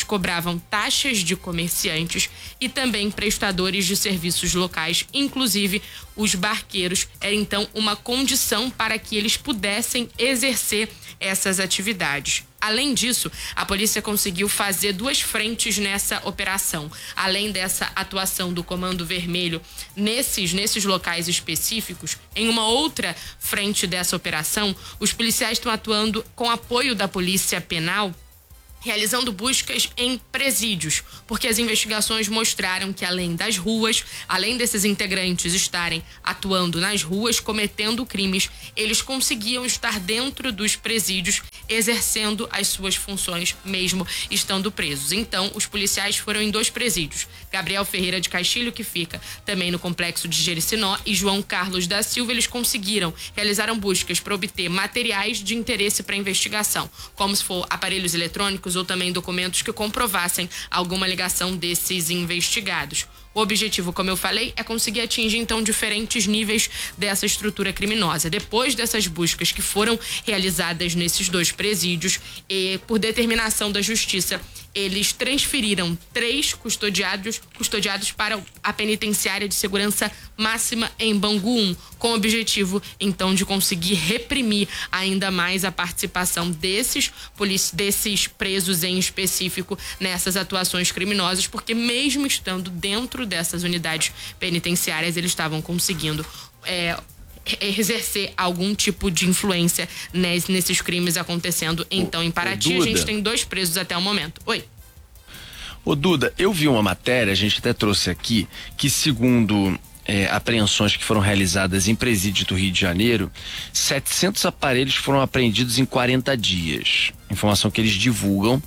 cobravam taxas de comerciantes e também prestadores de serviços locais, inclusive os barqueiros. Era então uma condição para que eles pudessem exercer essas atividades. Além disso, a polícia conseguiu fazer duas frentes nessa operação. Além dessa atuação do Comando Vermelho nesses, nesses locais específicos, em uma outra frente dessa operação, os policiais estão atuando com apoio da Polícia Penal, realizando buscas em presídios, porque as investigações mostraram que além das ruas, além desses integrantes estarem atuando nas ruas, cometendo crimes, eles conseguiam estar dentro dos presídios, exercendo as suas funções, mesmo estando presos. Então, os policiais foram em dois presídios, Gabriel Ferreira de Castilho, que fica também no complexo de Jericinó, e João Carlos da Silva. Eles conseguiram, realizaram buscas para obter materiais de interesse para investigação, como se for aparelhos eletrônicos ou também documentos que comprovassem alguma ligação desses investigados. O objetivo, como eu falei, é conseguir atingir, então, diferentes níveis dessa estrutura criminosa. Depois dessas buscas que foram realizadas nesses dois presídios, e por determinação da Justiça, eles transferiram três custodiados, custodiados para a penitenciária de segurança máxima em Bangu um, com o objetivo, então, de conseguir reprimir ainda mais a participação desses, desses presos em específico nessas atuações criminosas, porque mesmo estando dentro dessas unidades penitenciárias, eles estavam conseguindo é, exercer algum tipo de influência nesses crimes acontecendo. Então, em Paraty, a gente tem dois presos até o momento. Oi. Ô Duda, eu vi uma matéria, a gente até trouxe aqui, que segundo é, apreensões que foram realizadas em presídio do Rio de Janeiro, setecentos aparelhos foram apreendidos em quarenta dias. Informação que eles divulgam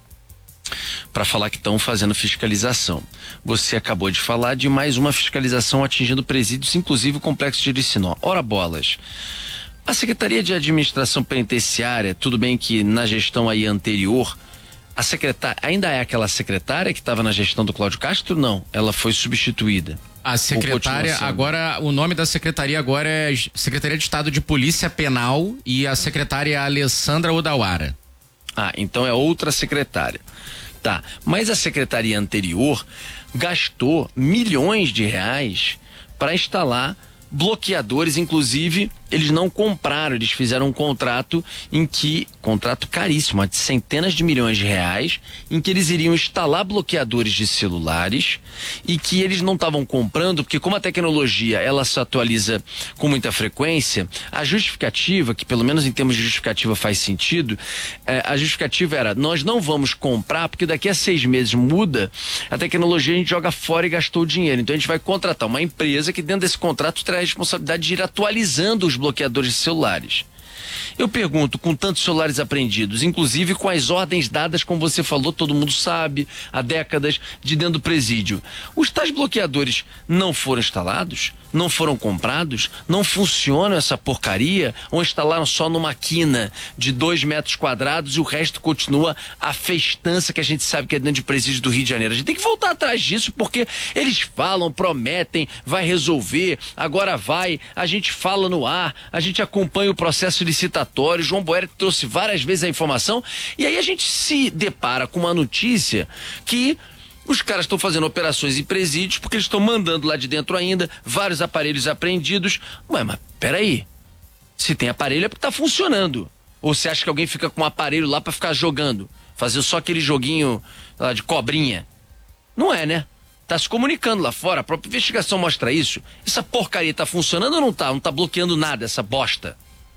para falar que estão fazendo fiscalização. Você acabou de falar de mais uma fiscalização atingindo presídios, inclusive o complexo de Jericinó. Ora bolas, a Secretaria de Administração Penitenciária, tudo bem que na gestão aí anterior, a secretária, ainda é aquela secretária que estava na gestão do Cláudio Castro? Não, ela foi substituída. A secretária, agora, o nome da secretaria agora é Secretaria de Estado de Polícia Penal, e a secretária é a Alessandra Odawara. Ah, então é outra secretária. Tá, mas a secretaria anterior gastou milhões de reais para instalar bloqueadores, inclusive eles não compraram, eles fizeram um contrato em que, contrato caríssimo, de centenas de milhões de reais, em que eles iriam instalar bloqueadores de celulares e que eles não estavam comprando, porque como a tecnologia ela se atualiza com muita frequência, a justificativa, que pelo menos em termos de justificativa faz sentido, é, a justificativa era, nós não vamos comprar porque daqui a seis meses muda, a tecnologia a gente joga fora e gastou o dinheiro, então a gente vai contratar uma empresa que dentro desse contrato terá a responsabilidade de ir atualizando os bloqueadores de celulares. Eu pergunto, com tantos celulares apreendidos, inclusive com as ordens dadas, como você falou, todo mundo sabe, há décadas, de dentro do presídio, os tais bloqueadores não foram instalados? Não foram comprados? Não funcionam essa porcaria? Ou instalaram só numa quina de dois metros quadrados e o resto continua a festança que a gente sabe que é dentro de presídio do Rio de Janeiro? A gente tem que voltar atrás disso, porque eles falam, prometem, vai resolver, agora vai, a gente fala no ar, a gente acompanha o processo licitatório, João Boeri trouxe várias vezes a informação, e aí a gente se depara com uma notícia que os caras estão fazendo operações em presídios porque eles estão mandando lá de dentro ainda vários aparelhos apreendidos. Ué, mas peraí, se tem aparelho é porque tá funcionando. Ou você acha que alguém fica com um aparelho lá pra ficar jogando, fazer só aquele joguinho lá de cobrinha? Não é, né? Tá se comunicando lá fora, a própria investigação mostra isso. Essa porcaria tá funcionando ou não tá? Não tá bloqueando nada, essa bosta.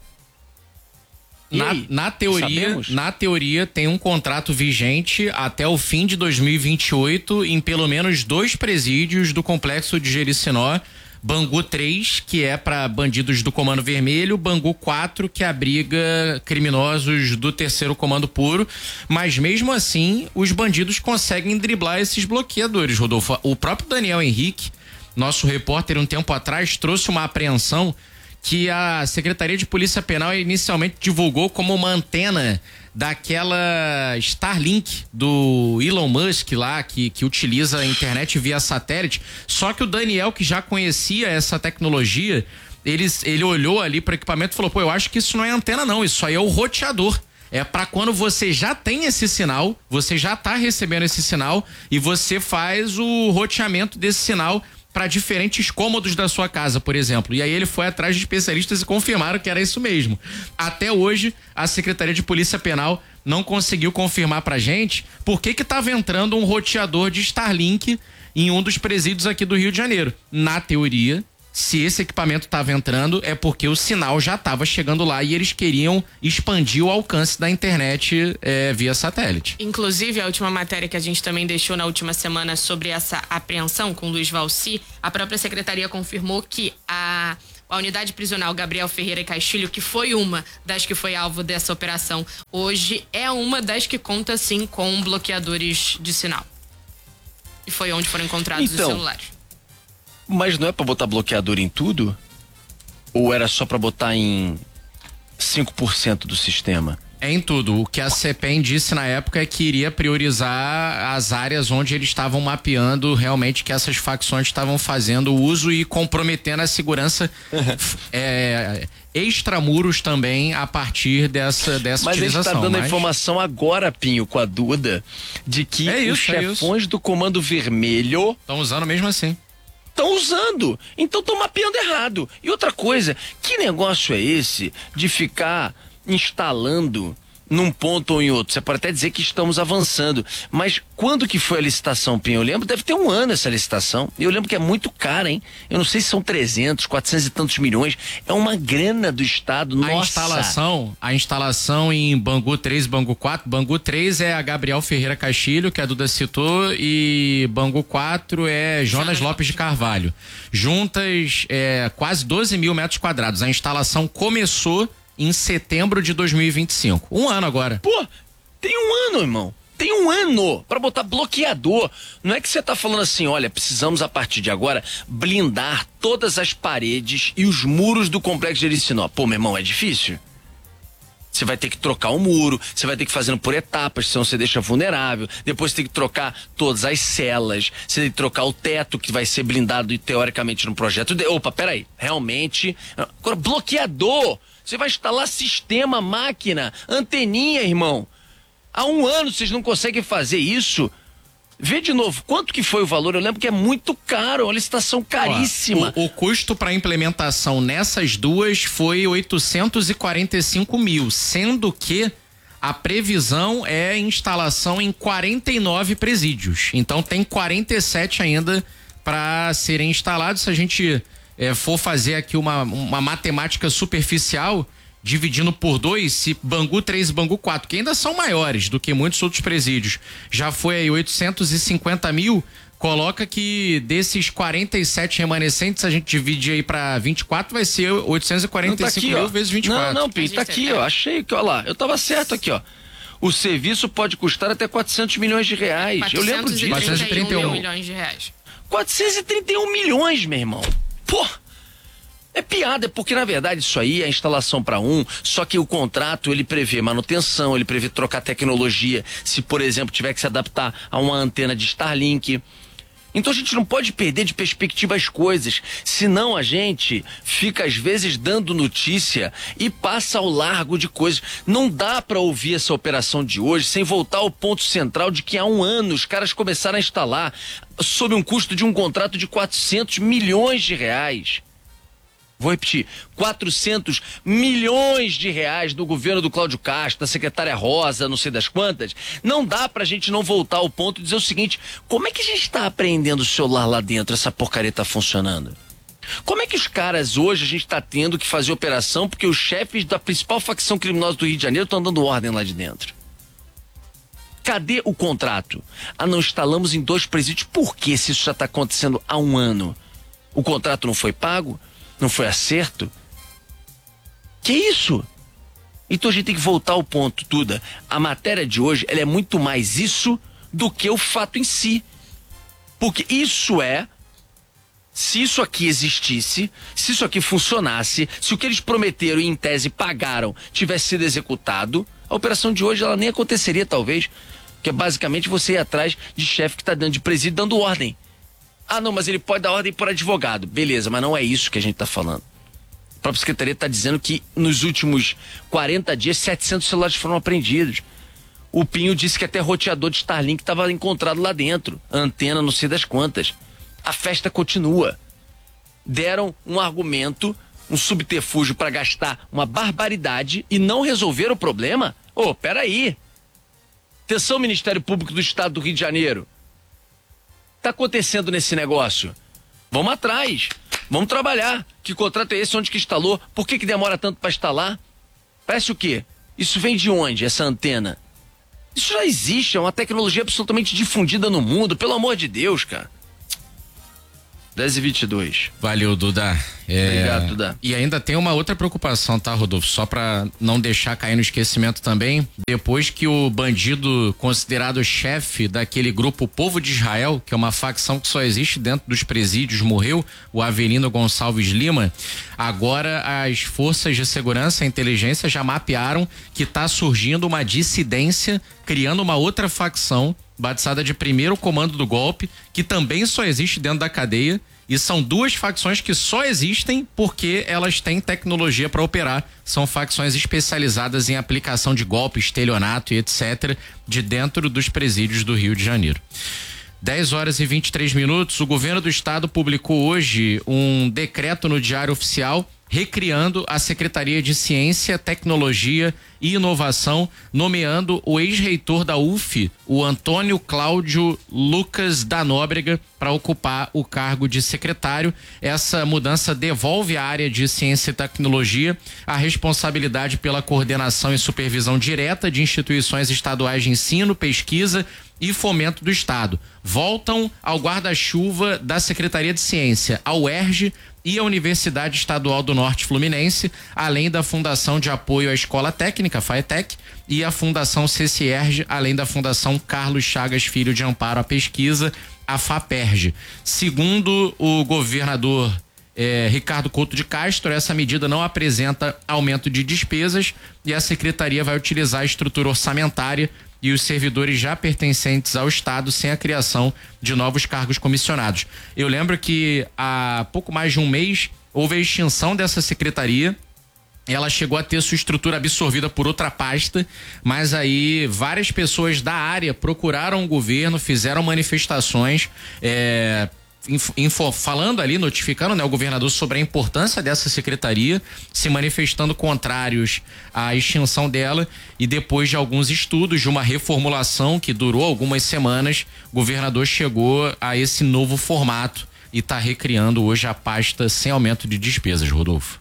Na, na teoria, na teoria tem um contrato vigente até o fim de dois mil e vinte e oito em pelo menos dois presídios do complexo de Jericinó. Bangu três, que é para bandidos do Comando Vermelho, Bangu quatro, que abriga criminosos do terceiro Comando Puro, mas mesmo assim os bandidos conseguem driblar esses bloqueadores, Rodolfo. O próprio Daniel Henrique, nosso repórter, um tempo atrás, trouxe uma apreensão que a Secretaria de Polícia Penal inicialmente divulgou como uma antena daquela Starlink do Elon Musk lá, que, que utiliza a internet via satélite. Só que o Daniel, que já conhecia essa tecnologia, ele, ele olhou ali para o equipamento e falou, pô, eu acho que isso não é antena não, isso aí é o roteador. é para quando você já tem esse sinal, você já tá recebendo esse sinal e você faz o roteamento desse sinal para diferentes cômodos da sua casa, por exemplo. E aí ele foi atrás de especialistas e confirmaram que era isso mesmo. Até hoje, a Secretaria de Polícia Penal não conseguiu confirmar pra gente por que que tava entrando um roteador de Starlink em um dos presídios aqui do Rio de Janeiro. Na teoria, se esse equipamento estava entrando, é porque o sinal já estava chegando lá e eles queriam expandir o alcance da internet é, via satélite. Inclusive, a última matéria que a gente também deixou na última semana sobre essa apreensão com Luiz Valci, a própria secretaria confirmou que a... A unidade prisional Gabriel Ferreira e Castilho, que foi uma das que foi alvo dessa operação, hoje é uma das que conta, sim, com bloqueadores de sinal. E foi onde foram encontrados então, os celulares. Mas não é pra botar bloqueador em tudo? Ou era só pra botar em cinco por cento do sistema? É em tudo. O que a CEPEM disse na época é que iria priorizar as áreas onde eles estavam mapeando realmente que essas facções estavam fazendo uso e comprometendo a segurança é, extramuros também a partir dessa, dessa mas utilização. Mas a gente tá dando mas... a informação agora, Pinho, com a Duda, de que é isso, os chefões é do Comando Vermelho estão usando mesmo assim. Estão usando, então estão mapeando errado. E outra coisa, que negócio é esse de ficar instalando num ponto ou em outro? Você pode até dizer que estamos avançando, mas quando que foi a licitação, Pinho? Eu lembro, deve ter um ano essa licitação, e eu lembro que é muito cara, hein? Eu não sei se são trezentos, quatrocentos e tantos milhões, é uma grana do Estado, nossa. A instalação, a instalação em Bangu três e Bangu quatro, Bangu três é a Gabriel Ferreira Castilho, que a Duda citou, e Bangu quatro é Jonas Lopes de Carvalho. Juntas, é, quase doze mil metros quadrados. A instalação começou em setembro de dois mil e vinte e cinco. Um ano agora. Pô, tem um ano, irmão. Tem um ano pra botar bloqueador. Não é que você tá falando assim, olha, precisamos a partir de agora blindar todas as paredes e os muros do complexo de Ericinó. Pô, meu irmão, é difícil. Você vai ter que trocar o muro, você vai ter que ir fazendo por etapas, senão você deixa vulnerável. Depois você tem que trocar todas as celas, você tem que trocar o teto que vai ser blindado e teoricamente no projeto de... Opa, peraí, realmente... Agora, bloqueador... Você vai instalar sistema, máquina, anteninha, irmão. Há um ano vocês não conseguem fazer isso. Vê de novo, quanto que foi o valor? Eu lembro que é muito caro, uma licitação caríssima. Ó, o, o custo para implementação nessas duas foi oitocentos e quarenta e cinco mil, sendo que a previsão é instalação em quarenta e nove presídios. Então tem quarenta e sete ainda para serem instalados. Se a gente... É, for fazer aqui uma, uma matemática superficial, dividindo por dois, se Bangu três e Bangu quatro, que ainda são maiores do que muitos outros presídios, já foi aí oitocentos e cinquenta mil, coloca que desses quarenta e sete remanescentes, a gente divide aí pra vinte e quatro, vai ser oitocentos e quarenta e cinco mil vezes vinte e quatro. Não, não, Pinto, tá aqui, ó, achei que, ó lá, eu tava certo aqui, ó. O serviço pode custar até quatrocentos milhões de reais. Eu lembro disso. quatrocentos e trinta e um milhões de reais. quatrocentos e trinta e um milhões, meu irmão. Pô, é piada, porque na verdade isso aí é instalação para um, só que o contrato ele prevê manutenção, ele prevê trocar tecnologia, se por exemplo tiver que se adaptar a uma antena de Starlink. Então a gente não pode perder de perspectiva as coisas, senão a gente fica às vezes dando notícia e passa ao largo de coisas. Não dá para ouvir essa operação de hoje sem voltar ao ponto central de que há um ano os caras começaram a instalar sob um custo de um contrato de quatrocentos milhões de reais. Vou repetir, quatrocentos milhões de reais do governo do Cláudio Castro, da secretária Rosa, não sei das quantas. Não dá pra gente não voltar ao ponto e dizer o seguinte, como é que a gente tá apreendendo o celular lá dentro, essa porcaria tá funcionando? Como é que os caras hoje a gente tá tendo que fazer operação porque os chefes da principal facção criminosa do Rio de Janeiro estão dando ordem lá de dentro? Cadê o contrato? Ah, não instalamos em dois presídios. Por que se isso já tá acontecendo há um ano? O contrato não foi pago? Não foi acerto? Que isso? Então a gente tem que voltar ao ponto, Duda. A matéria de hoje, ela é muito mais isso do que o fato em si. Porque isso é, se isso aqui existisse, se isso aqui funcionasse, se o que eles prometeram e em tese pagaram tivesse sido executado, a operação de hoje ela nem aconteceria talvez, que é basicamente você ir atrás de chefe que está dentro de presídio dando ordem. Ah, não, mas ele pode dar ordem por advogado. Beleza, mas não é isso que a gente tá falando. própria secretaria está dizendo que nos últimos quarenta dias, setecentos celulares foram apreendidos. O Pinho disse que até roteador de Starlink estava encontrado lá dentro. Antena, não sei das quantas. A festa continua. Deram um argumento, um subterfúgio para gastar uma barbaridade e não resolveram o problema? Ô, oh, peraí. Atenção, Ministério Público do Estado do Rio de Janeiro. Tá acontecendo nesse negócio? Vamos atrás. Vamos trabalhar. Que contrato é esse? Onde que instalou? Por que que demora tanto para instalar? Parece o quê? Isso vem de onde, essa antena? Isso já existe, é uma tecnologia absolutamente difundida no mundo, pelo amor de Deus, cara. dez e vinte e dois. Valeu, Duda. É... Obrigado, Duda. E ainda tem uma outra preocupação, tá, Rodolfo? Só pra não deixar cair no esquecimento também. Depois que o bandido considerado chefe daquele grupo Povo de Israel, que é uma facção que só existe dentro dos presídios, morreu, o Avelino Gonçalves Lima, agora as forças de segurança e inteligência já mapearam que tá surgindo uma dissidência, criando uma outra facção batizada de Primeiro Comando do Golpe, que também só existe dentro da cadeia, e são duas facções que só existem porque elas têm tecnologia para operar. São facções especializadas em aplicação de golpe, estelionato e etcétera de dentro dos presídios do Rio de Janeiro. dez horas e vinte e três minutos, o governo do estado publicou hoje um decreto no Diário Oficial recriando a Secretaria de Ciência, Tecnologia e Inovação, nomeando o ex-reitor da U F, o Antônio Cláudio Lucas da Nóbrega, para ocupar o cargo de secretário. Essa mudança devolve à área de Ciência e Tecnologia a responsabilidade pela coordenação e supervisão direta de instituições estaduais de ensino, pesquisa e fomento do estado. Voltam ao guarda-chuva da Secretaria de Ciência, a U E R J e a Universidade Estadual do Norte Fluminense, além da Fundação de Apoio à Escola Técnica, FAETEC, e a Fundação C C I E R J, além da Fundação Carlos Chagas Filho de Amparo à Pesquisa, a FAPERJ. Segundo o governador eh, Ricardo Couto de Castro, essa medida não apresenta aumento de despesas e a Secretaria vai utilizar a estrutura orçamentária e os servidores já pertencentes ao Estado sem a criação de novos cargos comissionados. Eu lembro que há pouco mais de um mês houve a extinção dessa secretaria. Ela chegou a ter sua estrutura absorvida por outra pasta, mas aí várias pessoas da área procuraram o governo, fizeram manifestações, é, info, falando ali, notificando, né, o governador sobre a importância dessa secretaria, se manifestando contrários à extinção dela, e depois de alguns estudos, de uma reformulação que durou algumas semanas, o governador chegou a esse novo formato e está recriando hoje a pasta sem aumento de despesas, Rodolfo.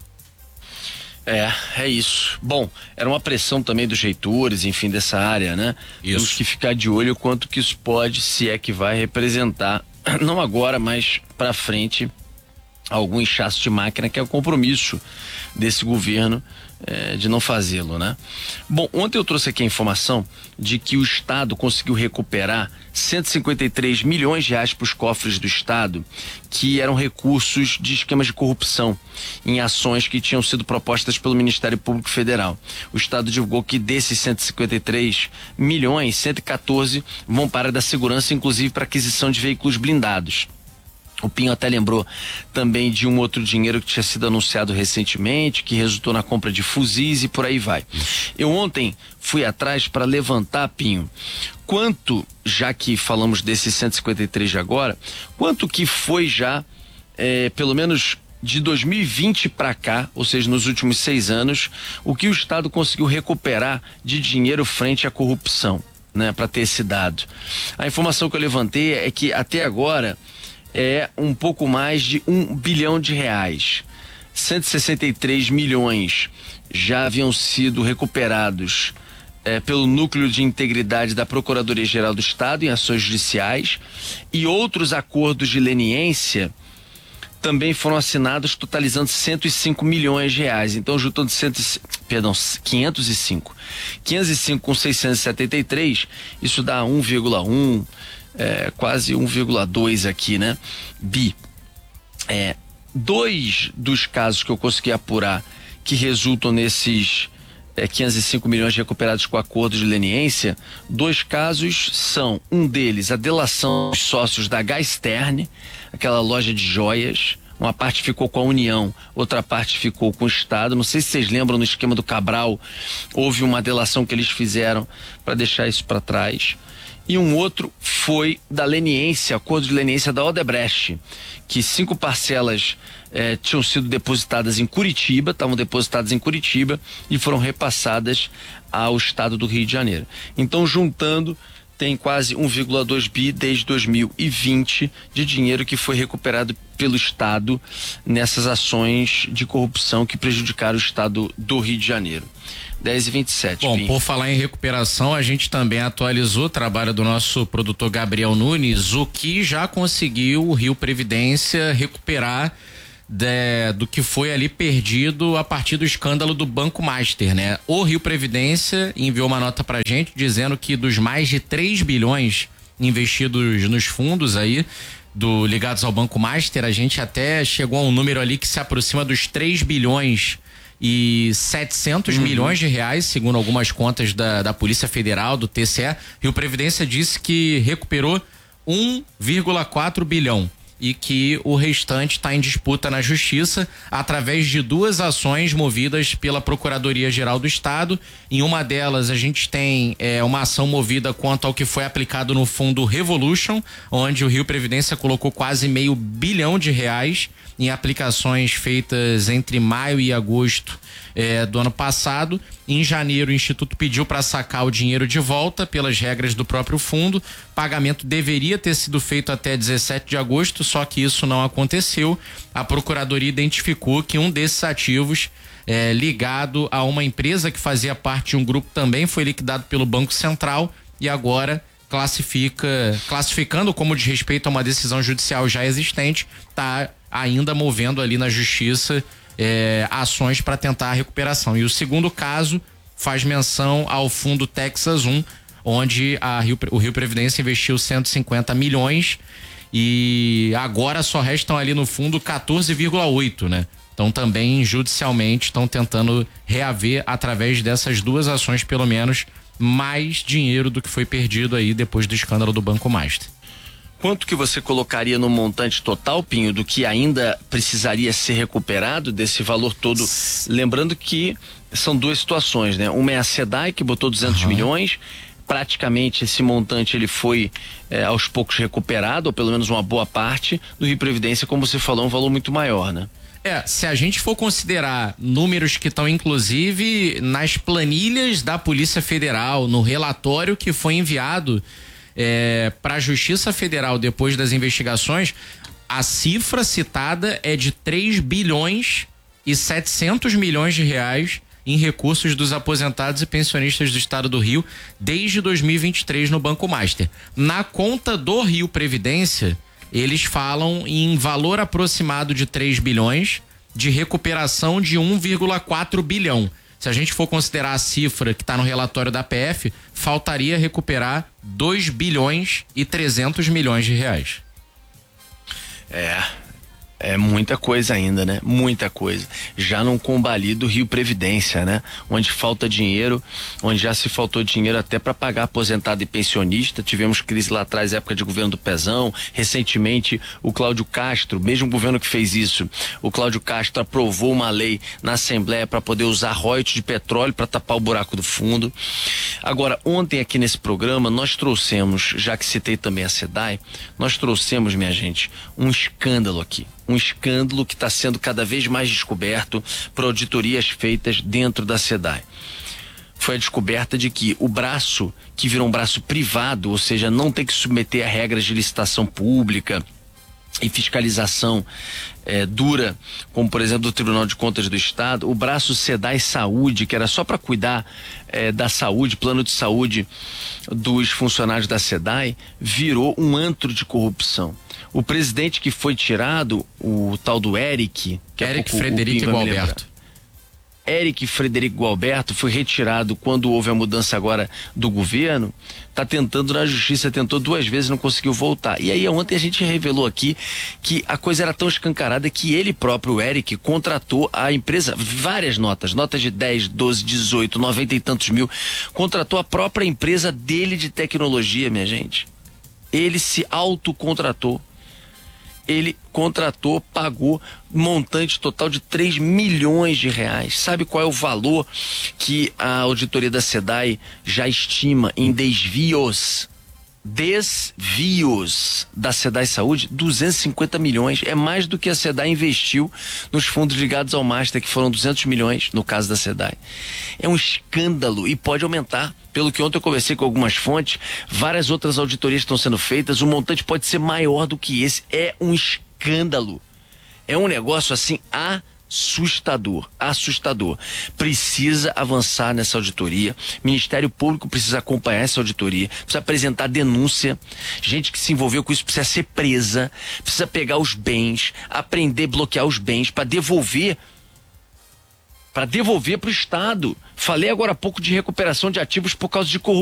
É, é isso. Bom, era uma pressão também dos reitores, enfim, dessa área, né? Isso. Temos que ficar de olho quanto que isso pode, se é que vai representar, não agora, mas para frente, algum inchaço de máquina, que é o compromisso desse governo é, de não fazê-lo, né? Bom, ontem eu trouxe aqui a informação de que o Estado conseguiu recuperar cento e cinquenta e três milhões de reais para os cofres do Estado, que eram recursos de esquemas de corrupção em ações que tinham sido propostas pelo Ministério Público Federal. O Estado divulgou que desses cento e cinquenta e três milhões, cento e quatorze vão para a área da segurança, inclusive para aquisição de veículos blindados. O Pinho até lembrou também de um outro dinheiro que tinha sido anunciado recentemente, que resultou na compra de fuzis e por aí vai. Eu ontem fui atrás para levantar, Pinho, quanto, já que falamos desses cento e cinquenta e três de agora, quanto que foi já, é, pelo menos de dois mil e vinte para cá, ou seja, nos últimos seis anos, o que o Estado conseguiu recuperar de dinheiro frente à corrupção, né, para ter esse dado. A informação que eu levantei é que até agora é um pouco mais de um bilhão de reais. cento e sessenta e três milhões já haviam sido recuperados é, pelo Núcleo de Integridade da Procuradoria-Geral do Estado em ações judiciais, e outros acordos de leniência também foram assinados, totalizando cento e cinco milhões de reais. Então, juntando cento, perdão, quinhentos e cinco. quinhentos e cinco com seiscentos e setenta e três, isso dá um vírgula um, é, quase um vírgula dois aqui, né? Bi. É, dois dos casos que eu consegui apurar que resultam nesses é, quinhentos e cinco milhões recuperados com acordo de leniência, dois casos são, um deles, a delação dos sócios da Gasterne, aquela loja de joias, Uma parte ficou com a União, outra parte ficou com o Estado. Não sei se vocês lembram, no esquema do Cabral, houve uma delação que eles fizeram para deixar isso para trás. E um outro foi da leniência, acordo de leniência da Odebrecht, que cinco parcelas eh, tinham sido depositadas em Curitiba, estavam depositadas em Curitiba e foram repassadas ao estado do Rio de Janeiro. Então, juntando, tem quase um vírgula dois bi desde dois mil e vinte de dinheiro que foi recuperado pelo Estado nessas ações de corrupção que prejudicaram o estado do Rio de Janeiro. dez e vinte e sete. Bom, Pim. por falar em recuperação, a gente também atualizou o trabalho do nosso produtor Gabriel Nunes, o que já conseguiu o Rio Previdência recuperar de, do que foi ali perdido a partir do escândalo do Banco Master, né? O Rio Previdência enviou uma nota pra gente dizendo que dos mais de três bilhões investidos nos fundos aí, do ligados ao Banco Master, a gente até chegou a um número ali que se aproxima dos três bilhões e setecentos uhum. milhões de reais, segundo algumas contas da, da Polícia Federal, do T C E. Rio Previdência disse que recuperou um vírgula quatro bilhão e que o restante está em disputa na Justiça através de duas ações movidas pela Procuradoria-Geral do Estado. Em uma delas a gente tem é, uma ação movida quanto ao que foi aplicado no fundo Revolution, onde o Rio Previdência colocou quase meio bilhão de reais em aplicações feitas entre maio e agosto é, do ano passado. Em janeiro, o Instituto pediu para sacar o dinheiro de volta pelas regras do próprio fundo. O pagamento deveria ter sido feito até dezessete de agosto, só que isso não aconteceu. A Procuradoria identificou que um desses ativos é, ligado a uma empresa que fazia parte de um grupo também foi liquidado pelo Banco Central e agora classifica, classificando como desrespeito a uma decisão judicial já existente, está ainda movendo ali na Justiça é, ações para tentar a recuperação. E o segundo caso faz menção ao fundo Texas um, onde a Rio, o Rio Previdência investiu cento e cinquenta milhões e agora só restam ali no fundo quatorze vírgula oito, né? Então também judicialmente estão tentando reaver através dessas duas ações pelo menos mais dinheiro do que foi perdido aí depois do escândalo do Banco Master. Quanto que você colocaria no montante total, Pinho, do que ainda precisaria ser recuperado desse valor todo? Lembrando que são duas situações, né? Uma é a SEDAI, que botou duzentos milhões, praticamente esse montante ele foi é, aos poucos recuperado, ou pelo menos uma boa parte. Do Rio Previdência, como você falou, um valor muito maior, né? É, se a gente for considerar números que estão inclusive nas planilhas da Polícia Federal, no relatório que foi enviado É, para a Justiça Federal depois das investigações, a cifra citada é de três bilhões e setecentos milhões de reais em recursos dos aposentados e pensionistas do estado do Rio desde dois mil e vinte e três no Banco Master. Na conta do Rio Previdência, eles falam em valor aproximado de três bilhões, de recuperação de um vírgula quatro bilhão. Se a gente for considerar a cifra que está no relatório da P F, faltaria recuperar dois bilhões e trezentos milhões de reais. É, é muita coisa ainda, né? Muita coisa. Já não combalido Rio Previdência, né? Onde falta dinheiro, onde já se faltou dinheiro até para pagar aposentado e pensionista. Tivemos crise lá atrás, época de governo do Pezão. Recentemente, o Cláudio Castro, mesmo governo que fez isso, o Cláudio Castro aprovou uma lei na Assembleia para poder usar royalties de petróleo para tapar o buraco do fundo. Agora, ontem aqui nesse programa, nós trouxemos, já que citei também a SEDAI, nós trouxemos, minha gente, um escândalo aqui. Um escândalo que está sendo cada vez mais descoberto por auditorias feitas dentro da SEDAI. Foi a descoberta de que o braço, que virou um braço privado, ou seja, não tem que submeter a regras de licitação pública e fiscalização é, dura, como por exemplo do Tribunal de Contas do Estado, o braço SEDAI Saúde, que era só para cuidar é, da saúde, plano de saúde dos funcionários da SEDAI, virou um antro de corrupção. O presidente que foi tirado, o tal do Eric, que Eric é Frederico Gualberto. Eric Frederico Gualberto foi retirado quando houve a mudança agora do governo, está tentando na justiça, tentou duas vezes, não conseguiu voltar. E aí ontem a gente revelou aqui que a coisa era tão escancarada que ele próprio, o Eric, contratou a empresa, várias notas, notas de dez, doze, dezoito, noventa e tantos mil, contratou a própria empresa dele de tecnologia, minha gente. Ele se autocontratou. ele contratou, pagou um montante total de três milhões de reais. Sabe qual é o valor que a auditoria da SEDAI já estima em desvios? Desvios da SEDAI Saúde? duzentos e cinquenta milhões. É mais do que a SEDAI investiu nos fundos ligados ao Master, que foram duzentos milhões no caso da SEDAI. É um escândalo e pode aumentar. Pelo que ontem eu conversei com algumas fontes, várias outras auditorias estão sendo feitas, o montante pode ser maior do que esse. É um escândalo. É um negócio assim assustador, assustador. Precisa avançar nessa auditoria. Ministério Público precisa acompanhar essa auditoria, precisa apresentar denúncia. Gente que se envolveu com isso precisa ser presa, precisa pegar os bens, aprender a bloquear os bens para devolver para devolver para o Estado. Falei agora há pouco de recuperação de ativos por causa de corrupção.